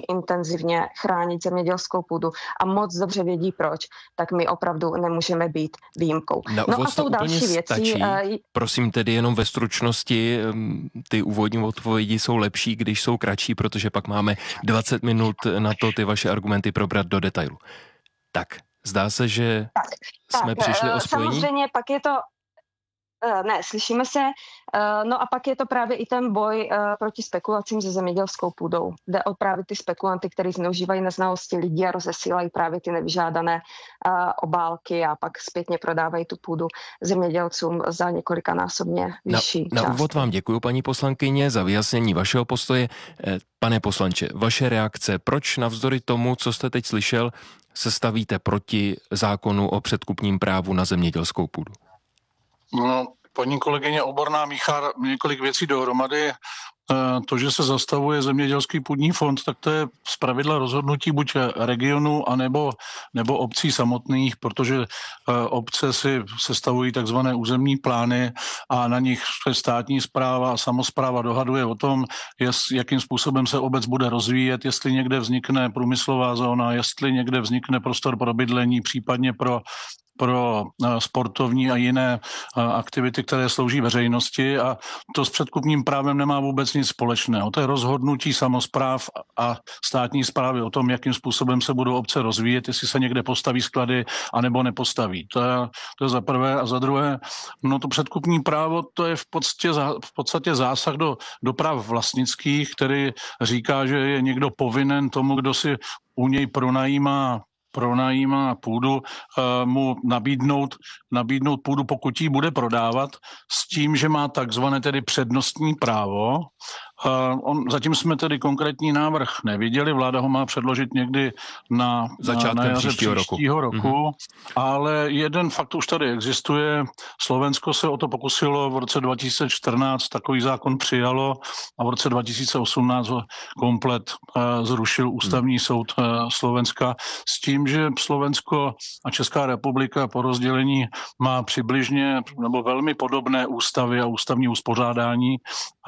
[SPEAKER 15] intenzivně chránit zemědělskou půdu a moc dobře vědí proč, tak my opravdu nemůžeme být výjimkou.
[SPEAKER 13] Na
[SPEAKER 15] no
[SPEAKER 13] úvod
[SPEAKER 15] a jsou další
[SPEAKER 13] stačí.
[SPEAKER 15] věci.
[SPEAKER 13] Prosím tedy jenom ve stručnosti, ty úvodní odpovědi jsou lepší, když jsou kratší, protože pak máme 20 minut na to ty vaše argumenty probrat do detailu. Tak, zdá se, že jsme přišli o spojení.
[SPEAKER 15] Samozřejmě pak je to... Ne, slyšíme se. No a pak je to právě i ten boj proti spekulacím se zemědělskou půdou. Jde o právě ty spekulanty, kteří zneužívají neznalosti lidí a rozesílají právě ty nevyžádané obálky a pak zpětně prodávají tu půdu zemědělcům za několikanásobně vyšší
[SPEAKER 13] Na úvod vám děkuji, paní poslankyně, za vyjasnění vašeho postoje. Pane poslanče, vaše reakce, proč navzdory tomu, co jste teď slyšel, se stavíte proti zákonu o předkupním právu na zemědělskou půdu?
[SPEAKER 14] No, paní kolegyně Oborná míchá několik věcí dohromady. To, že se zastavuje zemědělský půdní fond, tak to je zpravidla rozhodnutí buď regionu, nebo obcí samotných, protože obce si sestavují takzvané územní plány a na nich státní správa a samospráva dohaduje o tom, jakým způsobem se obec bude rozvíjet, jestli někde vznikne průmyslová zóna, jestli někde vznikne prostor pro bydlení, případně pro sportovní a jiné aktivity, které slouží veřejnosti, a to s předkupním právem nemá vůbec nic společného. To je rozhodnutí samospráv a státní správy o tom, jakým způsobem se budou obce rozvíjet, jestli se někde postaví sklady anebo nepostaví. To je za prvé. A za druhé, no to předkupní právo, to je v podstatě zásah do práv vlastnických, který říká, že je někdo povinen tomu, kdo si u něj pronajímá půdu, mu nabídnout půdu, pokud ji bude prodávat, s tím, že má takzvané tedy přednostní právo. Zatím jsme tedy konkrétní návrh neviděli, vláda ho má předložit někdy na jaře příštího roku. Ale jeden fakt už tady existuje. Slovensko se o to pokusilo v roce 2014, takový zákon přijalo a v roce 2018 ho komplet zrušil ústavní soud Slovenska s tím, že Slovensko a Česká republika po rozdělení má přibližně nebo velmi podobné ústavy a ústavní uspořádání,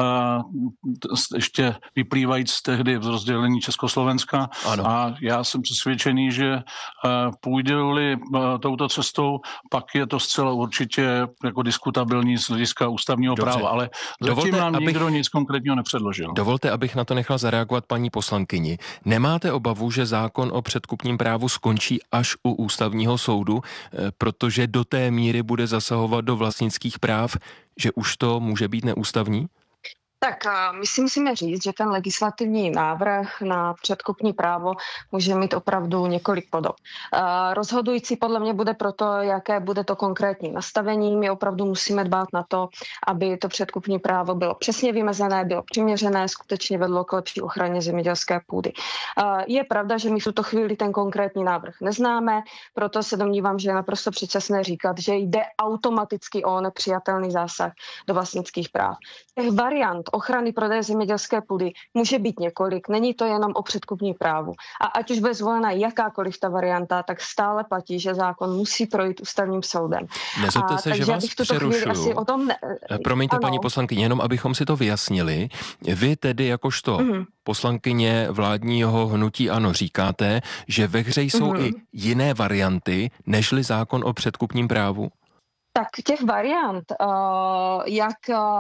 [SPEAKER 14] ještě vyplývajíc tehdy v rozdělení Československa. Ano. A já jsem přesvědčený, že půjde-li touto cestou, pak je to zcela určitě jako diskutabilní z hlediska ústavního práva, ale zatím nám nikdo nic konkrétního nepředložil.
[SPEAKER 13] Dovolte, abych na to nechal zareagovat paní poslankyni. Nemáte obavu, že zákon o předkupním právu skončí až u ústavního soudu, protože do té míry bude zasahovat do vlastnických práv, že už to může být neústavní?
[SPEAKER 15] Tak my si musíme říct, že ten legislativní návrh na předkupní právo může mít opravdu několik podob. Rozhodující podle mě bude proto, jaké bude to konkrétní nastavení. My opravdu musíme dbát na to, aby to předkupní právo bylo přesně vymezené, bylo přiměřené, skutečně vedlo k lepší ochraně zemědělské půdy. Je pravda, že my v tuto chvíli ten konkrétní návrh neznáme, proto se domnívám, že je naprosto předčasné říkat, že jde automaticky o nepřijatelný zásah do vlastnických práv. Těch variant ochrany prodeje zemědělské půdy může být několik, není to jenom o předkupní právu. A ať už bude zvolena jakákoliv ta varianta, tak stále platí, že zákon musí projít ústavním soudem.
[SPEAKER 13] Nezlobte se, že vás přerušuju. Promiňte, paní poslankyně, jenom abychom si to vyjasnili. Vy tedy jakožto poslankyně vládního hnutí ANO říkáte, že ve hře jsou i jiné varianty, nežli zákon o předkupním právu?
[SPEAKER 15] Tak těch variant, jak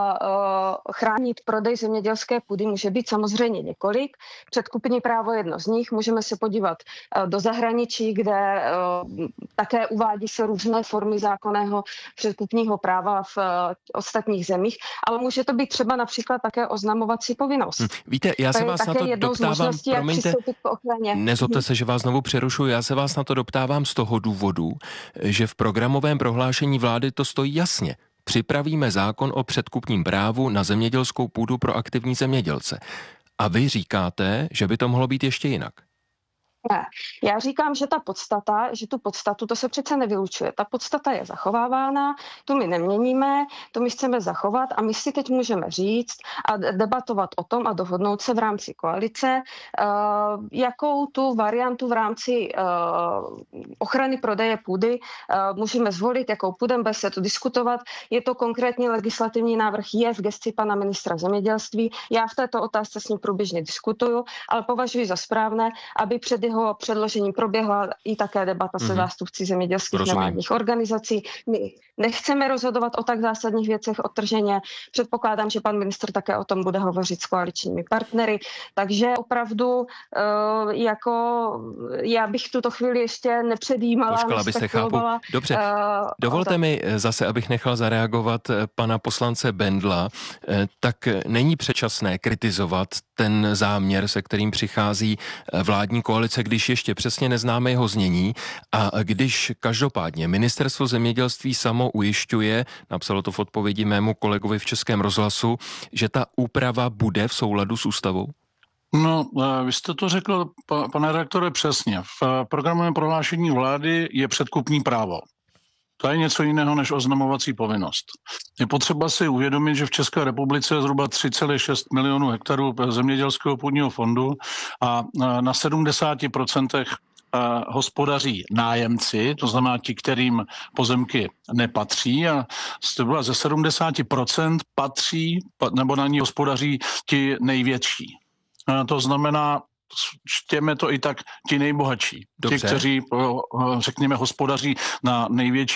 [SPEAKER 15] chránit prodej zemědělské půdy, může být samozřejmě několik. Předkupní právo je jedno z nich. Můžeme se podívat do zahraničí, kde také uvádí se různé formy zákonného předkupního práva v ostatních zemích, ale může to být třeba například také oznamovací povinnost.
[SPEAKER 13] Víte, já se vás na to doptávám, promiňte, nezlobte se, že vás znovu přerušuji, já se vás na to doptávám z toho důvodu, že v programovém prohlášení vlády to stojí jasně. Připravíme zákon o předkupním právu na zemědělskou půdu pro aktivní zemědělce. A vy říkáte, že by to mohlo být ještě jinak.
[SPEAKER 15] Ne, já říkám, že tu podstatu, to se přece nevylučuje. Ta podstata je zachovávána, tu my neměníme, tu my chceme zachovat a my si teď můžeme říct a debatovat o tom a dohodnout se v rámci koalice, jakou tu variantu v rámci ochrany prodeje půdy můžeme zvolit, jakou budeme se tu diskutovat. Je to konkrétní legislativní návrh, je v gesci pana ministra zemědělství. Já v této otázce s ním průběžně diskutuju, ale považuji za správné, aby před jeho předložením proběhla i také debata se zástupci zemědělských nevládních organizací. My nechceme rozhodovat o tak zásadních věcech odtrženě. Předpokládám, že pan ministr také o tom bude hovořit s koaličními partnery. Takže opravdu já bych tuto chvíli ještě nepředjímala.
[SPEAKER 13] Počkala byste, chápu. Dobře, dovolte mi zase, abych nechal zareagovat pana poslance Bendla. Tak není předčasné kritizovat ten záměr, se kterým přichází vládní koalice, když ještě přesně neznáme jeho znění a když každopádně ministerstvo zemědělství samo ujišťuje, napsalo to v odpovědi mému kolegovi v Českém rozhlasu, že ta úprava bude v souladu s ústavou?
[SPEAKER 14] No, vy jste to řekl, pane redaktore, přesně. V programovém prohlášení vlády je předkupní právo. To je něco jiného než oznamovací povinnost. Je potřeba si uvědomit, že v České republice je zhruba 3,6 milionů hektarů zemědělského půdního fondu a na 70% hospodaří nájemci, to znamená ti, kterým pozemky nepatří a ze 70% patří, nebo na ní hospodaří ti největší. To znamená, čtěme to i tak, ti nejbohatší. Dobře. Ti, kteří, řekněme, hospodaří na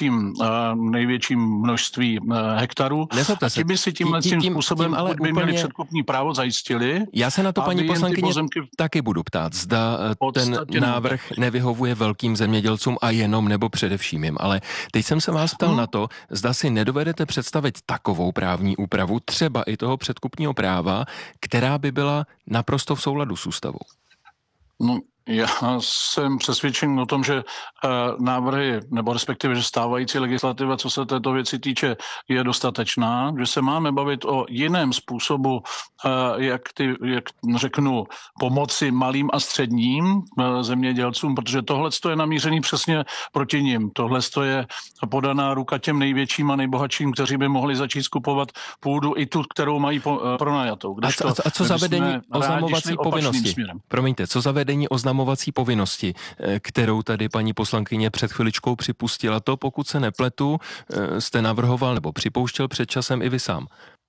[SPEAKER 14] největším množství hektarů. A ti by si tím způsobem, ale by měli předkupní právo, zajistili.
[SPEAKER 13] Já se na to, paní poslankyně, taky budu ptát. Zda ten návrh nevyhovuje velkým zemědělcům a jenom nebo především jim. Ale teď jsem se vás ptal na to, zda si nedovedete představit takovou právní úpravu, třeba i toho předkupního práva, která by byla naprosto v souladu s ústavou.
[SPEAKER 14] No, já jsem přesvědčen o tom, že návrhy, nebo respektive, že stávající legislativa, co se této věci týče, je dostatečná, že se máme bavit o jiném způsobu, jak řeknu, pomoci malým a středním zemědělcům, protože tohle je namířený přesně proti nim. Tohle je podaná ruka těm největším a nejbohatším, kteří by mohli začít skupovat půdu i tu, kterou mají pronajatou.
[SPEAKER 13] A co zavedení oznamovací povinnosti? Promiňte, co zavedení oznamovací povinnosti, kterou tady paní poslankyně před chviličkou připustila, to, pokud se nepletu, jste navrhoval nebo připouštěl před časem i vy sám.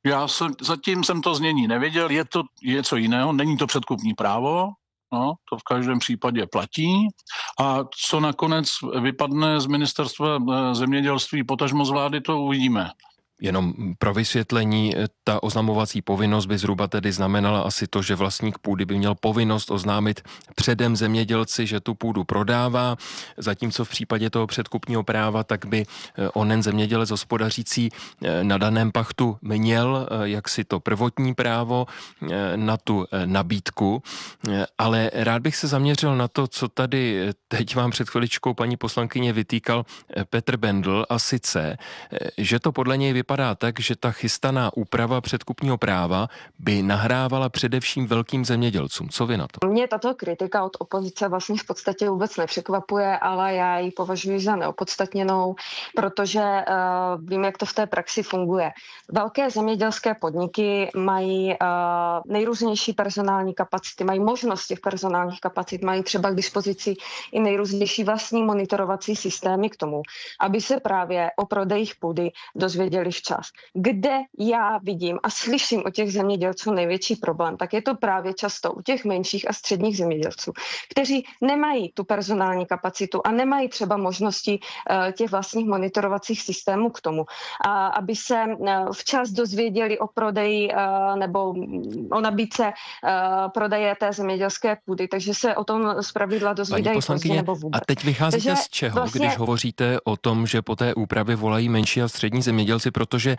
[SPEAKER 14] Zatím jsem to znění nevěděl, je to něco jiného, není to předkupní právo, no, to v každém případě platí. A co nakonec vypadne z ministerstva zemědělství, potažmo z vlády, to uvidíme.
[SPEAKER 13] Jenom pro vysvětlení, ta oznamovací povinnost by zhruba tedy znamenala asi to, že vlastník půdy by měl povinnost oznámit předem zemědělci, že tu půdu prodává, zatímco v případě toho předkupního práva, tak by onen zemědělec hospodařící na daném pachtu měl jaksi to prvotní právo na tu nabídku, ale rád bych se zaměřil na to, co tady teď vám před chviličkou paní poslankyně vytýkal Petr Bendl, a sice, že to podle něj vypadá tak, že ta chystaná úprava předkupního práva by nahrávala především velkým zemědělcům. Co vy na to?
[SPEAKER 15] Mě tato kritika od opozice vlastně v podstatě vůbec nepřekvapuje, ale já ji považuji za neopodstatněnou, protože vím, jak to v té praxi funguje. Velké zemědělské podniky mají nejrůznější personální kapacity, mají možnost těch personálních kapacit, mají třeba k dispozici i nejrůznější vlastní monitorovací systémy k tomu, aby se právě o prodejích půdy dozvěděli včas. Kde já vidím a slyším o těch zemědělců největší problém, tak je to právě často u těch menších a středních zemědělců, kteří nemají tu personální kapacitu a nemají třeba možnosti těch vlastních monitorovacích systémů k tomu, aby se včas dozvěděli o prodeji nebo o nabídce prodeje té zemědělské půdy, takže se o tom zpravidla dozvídají pozdě nebo vůbec.
[SPEAKER 13] A teď vycházíte z čeho, vlastně, když hovoříte o tom, že po té úpravě volají menší a střední zemědělci, protože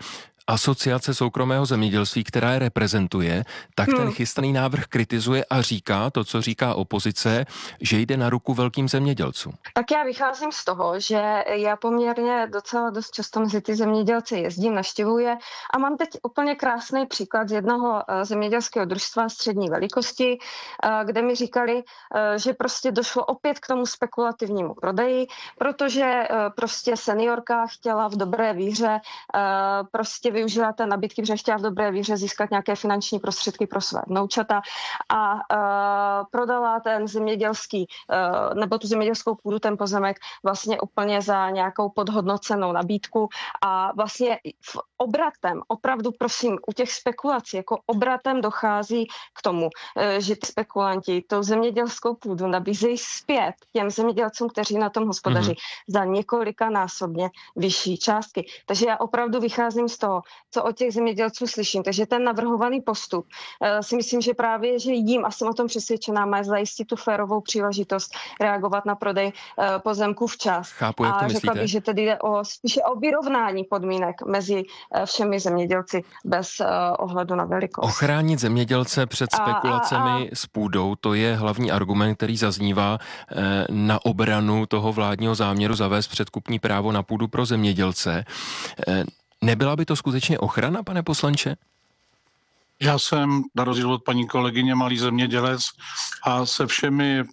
[SPEAKER 13] Asociace soukromého zemědělství, která je reprezentuje, tak ten chystaný návrh kritizuje a říká to, co říká opozice, že jde na ruku velkým zemědělcům.
[SPEAKER 15] Tak já vycházím z toho, že já poměrně docela dost často mezi ty zemědělci jezdím, navštěvuji a mám teď úplně krásný příklad z jednoho zemědělského družstva střední velikosti, kde mi říkali, že prostě došlo opět k tomu spekulativnímu prodeji, protože prostě seniorka chtěla v dobré víře prostě využila té nabídky, protože chtěla v dobré víře získat nějaké finanční prostředky pro své vnoučata a prodala ten zemědělský, nebo tu zemědělskou půdu, ten pozemek vlastně úplně za nějakou podhodnocenou nabídku a vlastně obratem, opravdu prosím, u těch spekulací, jako obratem dochází k tomu, že ty spekulanti tou zemědělskou půdu nabízejí zpět těm zemědělcům, kteří na tom hospodaří, za několikanásobně vyšší částky. Takže já opravdu vycházím z toho, co od těch zemědělců slyším. Takže ten navrhovaný postup si myslím, že právě, že jim, a jsem o tom přesvědčená, má zajistit tu férovou příležitost reagovat na prodej pozemků včas.
[SPEAKER 13] Chápu, jak to myslíte.
[SPEAKER 15] Řekla bych, že tedy jde spíše o vyrovnání podmínek mezi všemi zemědělci bez ohledu na velikost.
[SPEAKER 13] Ochránit zemědělce před spekulacemi s půdou, to je hlavní argument, který zaznívá na obranu toho vládního záměru zavést předkupní právo na půdu pro zemědělce. Nebyla by to skutečně ochrana, pane poslanče?
[SPEAKER 14] Já jsem, na rozdíl od paní kolegyně, malý zemědělec a se všemi,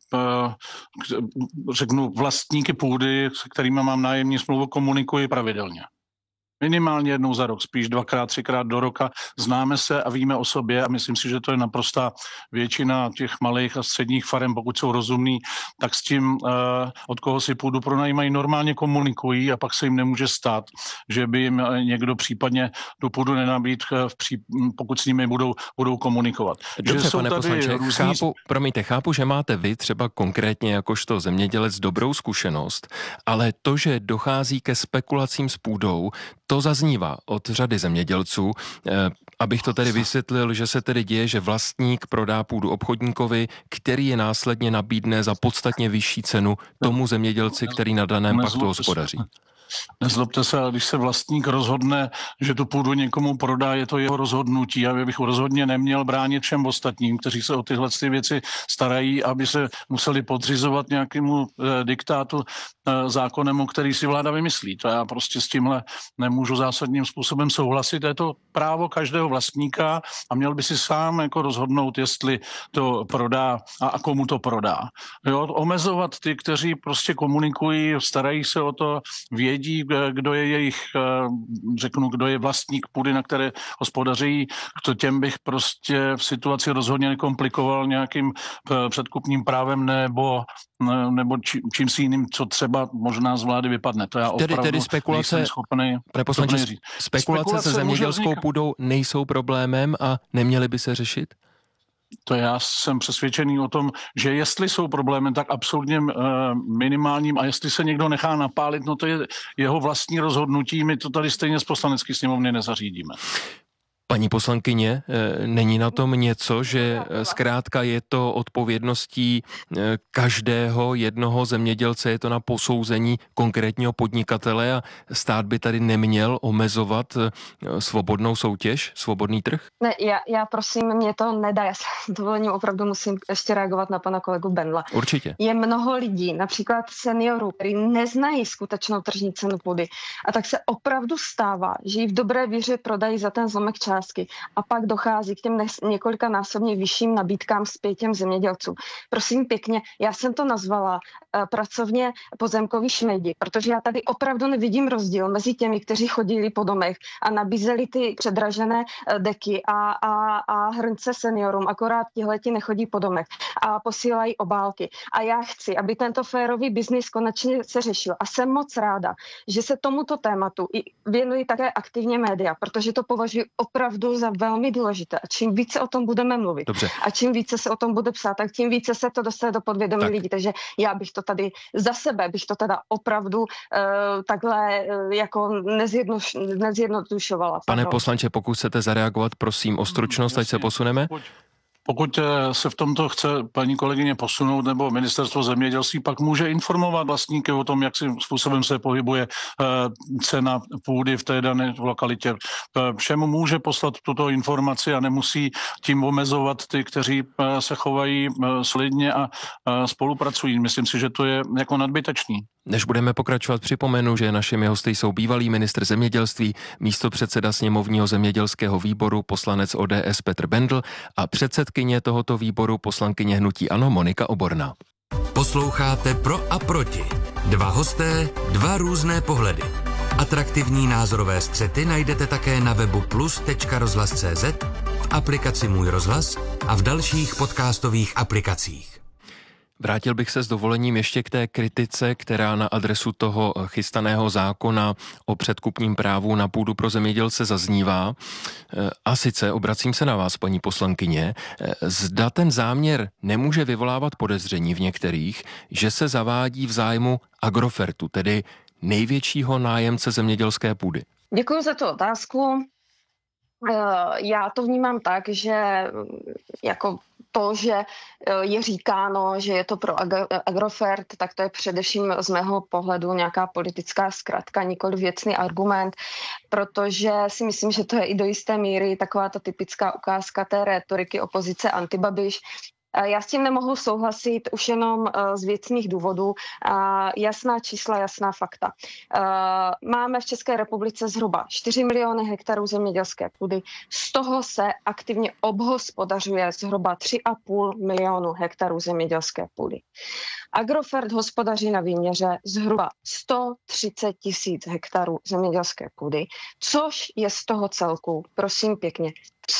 [SPEAKER 14] řeknu, vlastníky půdy, se kterými mám nájemní smlouvu, komunikuji pravidelně. Minimálně jednou za rok, spíš 2x, 3x do roka. Známe se a víme o sobě a myslím si, že to je naprostá většina těch malých a středních farem, pokud jsou rozumní, tak s tím, od koho si půdu pronajímají, normálně komunikují a pak se jim nemůže stát, že by jim někdo případně tu půdu nenabít, pokud s nimi budou komunikovat.
[SPEAKER 13] Dobře, pane poslanče, chápu, že máte vy třeba konkrétně jakožto zemědělec dobrou zkušenost, ale to, že dochází ke spekulacím s půdou, to zaznívá od řady zemědělců. Abych to tedy vysvětlil, že se tedy děje, že vlastník prodá půdu obchodníkovi, který je následně nabídne za podstatně vyšší cenu tomu zemědělci, který na daném paktu hospodaří.
[SPEAKER 14] Nezlobte se, ale když se vlastník rozhodne, že tu půdu někomu prodá, je to jeho rozhodnutí. Já bych rozhodně neměl bránit všem ostatním, kteří se o tyhle věci starají, aby se museli podřizovat nějakému diktátu zákonem, který si vláda vymyslí. To já prostě s tímhle nemůžu zásadním způsobem souhlasit. Je to právo každého vlastníka a měl by si sám jako rozhodnout, jestli to prodá a komu to prodá. Jo, omezovat ty, kteří prostě komunikují, starají se o to, vědí, kdo je jejich, kdo je vlastník půdy, na které hospodaří, to těm bych prostě v situaci rozhodně nekomplikoval nějakým předkupním právem nebo čím si jiným, co třeba možná z vlády vypadne. To já opravdu
[SPEAKER 13] tedy spekulace,
[SPEAKER 14] nejsem schopný.
[SPEAKER 13] Spekulace se zemědělskou půdou nejsou problémem a neměly by se řešit?
[SPEAKER 14] To já jsem přesvědčený o tom, že jestli jsou problémy, tak absolutně minimálním a jestli se někdo nechá napálit, no to je jeho vlastní rozhodnutí, my to tady stejně z poslanecké sněmovny nezařídíme.
[SPEAKER 13] Paní poslankyně, není na tom něco, že zkrátka je to odpovědností každého jednoho zemědělce, je to na posouzení konkrétního podnikatele a stát by tady neměl omezovat svobodnou soutěž, svobodný trh?
[SPEAKER 15] Ne, já prosím, mě to nedá, já s dovolením opravdu musím ještě reagovat na pana kolegu Bendla.
[SPEAKER 13] Určitě.
[SPEAKER 15] Je mnoho lidí, například seniorů, kteří neznají skutečnou tržní cenu půdy a tak se opravdu stává, že ji v dobré víře prodají za ten zlomek částky a pak dochází k těm několikanásobně vyšším nabídkám zpět těm zemědělcům. Prosím pěkně, já jsem to nazvala pracovně pozemkový šmejdi, protože já tady opravdu nevidím rozdíl mezi těmi, kteří chodili po domech a nabízeli ty předražené deky a hrnce seniorům, akorát tihleti nechodí po domech a posílají obálky. A já chci, aby tento férový biznis konečně se řešil a jsem moc ráda, že se tomuto tématu věnují také aktivně média, protože to považuji opravdu za velmi důležité. A čím více o tom budeme mluvit a čím více se o tom bude psát, tak tím více se to dostane do podvědomí lidí. Takže já bych to tady za sebe, bych to teda opravdu takhle jako nezjednodušovala.
[SPEAKER 13] Pane poslanče, pokud chcete zareagovat, prosím o stručnost, ať se posuneme.
[SPEAKER 14] Pokud se v tomto chce paní kolegyně posunout nebo ministerstvo zemědělství, pak může informovat vlastníky o tom, jakým způsobem se pohybuje cena půdy v té dané lokalitě. Všemu může poslat tuto informaci a nemusí tím omezovat ty, kteří se chovají solidně a spolupracují. Myslím si, že to je jako nadbytečný.
[SPEAKER 13] Než budeme pokračovat, připomenu, že našimi hosty jsou bývalý ministr zemědělství, místopředseda sněmovního zemědělského výboru, poslanec ODS Petr Bendl a předsedkyně tohoto výboru, poslankyně hnutí ANO Monika Oborná.
[SPEAKER 7] Posloucháte Pro a proti. Dva hosté, dva různé pohledy. Atraktivní názorové střety najdete také na webu plus.rozhlas.cz, v aplikaci Můj rozhlas a v dalších podcastových aplikacích.
[SPEAKER 13] Vrátil bych se s dovolením ještě k té kritice, která na adresu toho chystaného zákona o předkupním právu na půdu pro zemědělce zaznívá. A sice obracím se na vás, paní poslankyně, zda ten záměr nemůže vyvolávat podezření v některých, že se zavádí v zájmu Agrofertu, tedy největšího nájemce zemědělské půdy.
[SPEAKER 15] Děkuji za tu otázku. Já to vnímám tak, že jako to, že je říkáno, že je to pro Agrofert, tak to je především z mého pohledu nějaká politická zkratka, nikoli věcný argument, protože si myslím, že to je i do jisté míry taková ta typická ukázka té rétoriky opozice antibabiš. Já s tím nemohu souhlasit už jenom z věcných důvodů. Jasná čísla, jasná fakta. Máme v České republice zhruba 4 miliony hektarů zemědělské půdy. Z toho se aktivně obhospodařuje zhruba 3,5 milionu hektarů zemědělské půdy. Agrofert hospodaří na výměře zhruba 130 000 hektarů zemědělské půdy, což je z toho celku, prosím pěkně,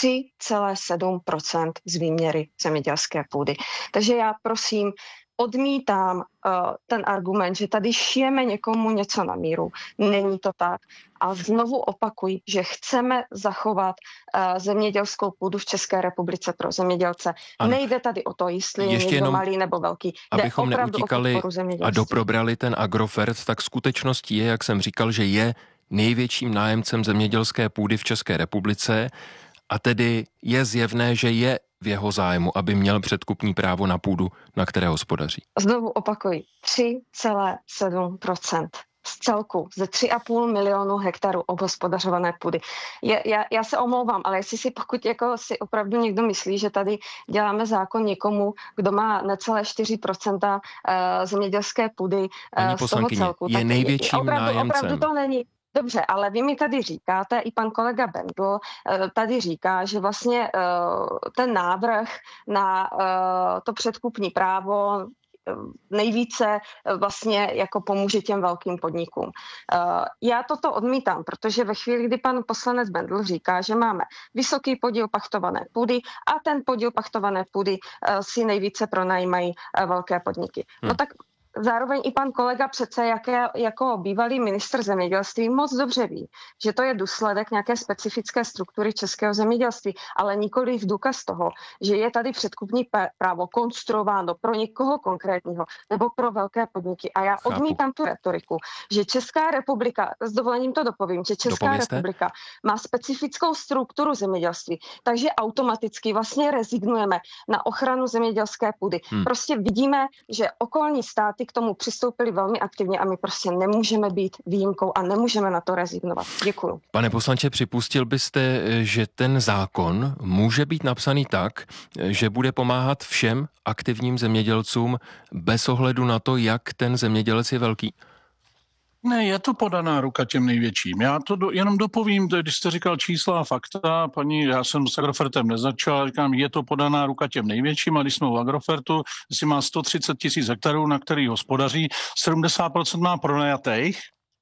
[SPEAKER 15] 3,7% z výměry zemědělské půdy. Takže já prosím, odmítám ten argument, že tady šijeme někomu něco na míru. Není to tak. A znovu opakuji, že chceme zachovat zemědělskou půdu v České republice pro zemědělce. Ano. Nejde tady o to, jestli je někdo malý nebo velký.
[SPEAKER 13] Abychom neutíkali a doprobrali ten Agrofert, tak skutečností je, jak jsem říkal, že je největším nájemcem zemědělské půdy v České republice a tedy je zjevné, že je v jeho zájmu, aby měl předkupní právo na půdu, na které hospodaří.
[SPEAKER 15] Znovu opakuji, 3,7% z celku, ze 3,5 milionu hektarů obhospodařované půdy. Já se omlouvám, ale jestli si pokud jako si opravdu někdo myslí, že tady děláme zákon někomu, kdo má necelé 4% zemědělské půdy z toho celku.
[SPEAKER 13] Je největším nájemcem.
[SPEAKER 15] Opravdu to není. Dobře, ale vy mi tady říkáte, i pan kolega Bendl tady říká, že vlastně ten návrh na to předkupní právo nejvíce vlastně jako pomůže těm velkým podnikům. Já toto odmítám, protože ve chvíli, kdy pan poslanec Bendl říká, že máme vysoký podíl pachtované půdy a ten podíl pachtované půdy si nejvíce pronajímají velké podniky. No tak zároveň i pan kolega přece jako bývalý ministr zemědělství moc dobře ví, že to je důsledek nějaké specifické struktury českého zemědělství, ale nikoli v důkaz toho, že je tady předkupní právo konstruováno pro někoho konkrétního nebo pro velké podniky. A já odmítám tu retoriku, že Česká republika, s dovolením to dopovím, že Česká republika má specifickou strukturu zemědělství, takže automaticky vlastně rezignujeme na ochranu zemědělské půdy. Prostě vidíme, že okolní státy k tomu přistoupili velmi aktivně a my prostě nemůžeme být výjimkou a nemůžeme na to rezignovat. Děkuju.
[SPEAKER 13] Pane poslanče, připustil byste, že ten zákon může být napsaný tak, že bude pomáhat všem aktivním zemědělcům bez ohledu na to, jak ten zemědělec je velký?
[SPEAKER 14] Ne, je to podaná ruka těm největším. Já to jenom dopovím, když jste říkal čísla a fakta, paní, já jsem s Agrofertem nezačal, říkám, je to podaná ruka těm největším, a když jsme u Agrofertu, jestli má 130 000 hektarů, na který hospodaří, 70% má pronajatých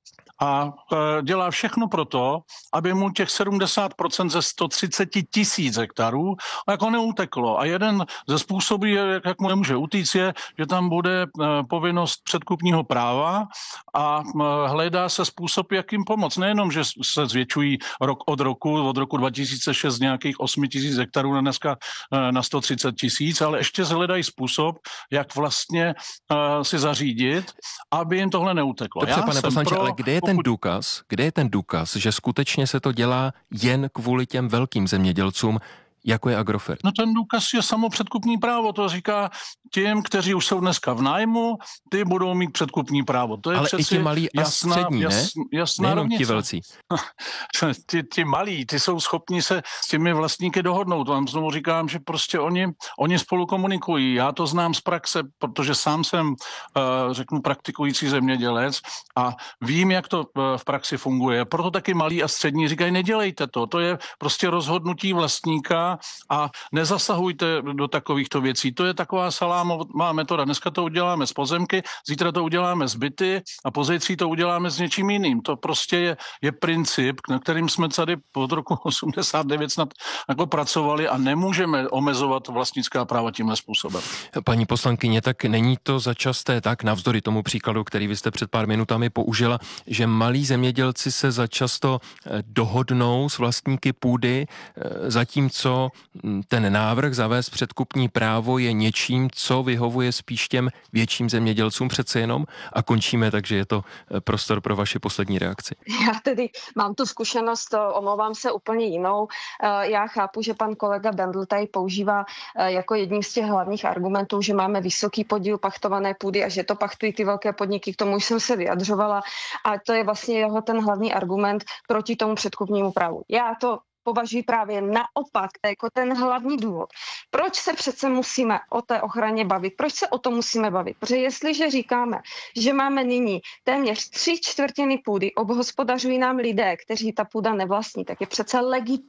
[SPEAKER 14] a dělá všechno pro to, aby mu těch 70% ze 130 000 hektarů jako neuteklo. A jeden ze způsobů, jak mu nemůže utíct, je, že tam bude povinnost předkupního práva a hledá se způsob, jak jim pomoct. Nejenom, že se zvětšují od roku 2006 z nějakých 8 000 hektarů na dneska na 130 000, ale ještě hledají způsob, jak vlastně si zařídit, aby jim tohle neuteklo.
[SPEAKER 13] Dobře, pane poslanče, ale kde je ten důkaz, že skutečně se to dělá jen kvůli těm velkým zemědělcům, jako je Agrofert?
[SPEAKER 14] No ten důkaz je samo předkupní právo, to říká těm, kteří už jsou dneska v nájmu, ty budou mít předkupní právo. To je
[SPEAKER 13] ale
[SPEAKER 14] přeci
[SPEAKER 13] i ti malí a střední, ne?
[SPEAKER 14] Jasná
[SPEAKER 13] nejenom
[SPEAKER 14] rovnice.
[SPEAKER 13] ti velcí.
[SPEAKER 14] Ti malí, ty jsou schopni se s těmi vlastníky dohodnout. Vám znovu říkám, že prostě oni spolu komunikují. Já to znám z praxe, protože sám jsem, řeknu, praktikující zemědělec a vím, jak to v praxi funguje. Proto taky malí a střední říkají, nedělejte to. To je prostě rozhodnutí vlastníka a nezasahujte do takovýchto věcí. To je taková salámová metoda. Dneska to uděláme z pozemky, zítra to uděláme z byty a pozítří to uděláme s něčím jiným. To prostě je princip, na kterým jsme tady od roku 89 snad jako pracovali a nemůžeme omezovat vlastnická práva tímhle způsobem.
[SPEAKER 13] Paní poslankyně, tak není to začasté tak, navzdory tomu příkladu, který vy jste před pár minutami použila, že malí zemědělci se začasto dohodnou s vlastníky půdy, zatímco ten návrh zavést předkupní právo je něčím, co vyhovuje spíš těm větším zemědělcům přece jenom, a končíme, takže je to prostor pro vaši poslední reakci.
[SPEAKER 15] Já tedy mám tu zkušenost, omlouvám se, úplně jinou. Já chápu, že pan kolega Bendl tady používá jako jedním z těch hlavních argumentů, že máme vysoký podíl pachtované půdy a že to pachtují ty velké podniky, k tomu už jsem se vyjadřovala a to je vlastně jeho ten hlavní argument proti tomu předkupnímu právu. Já to považuji právě naopak jako ten hlavní důvod. Proč se přece musíme o té ochraně bavit? Proč se o tom musíme bavit? Protože jestliže říkáme, že máme nyní téměř 3/4 půdy, obhospodařují nám lidé, kteří ta půda nevlastní, tak je přece legitní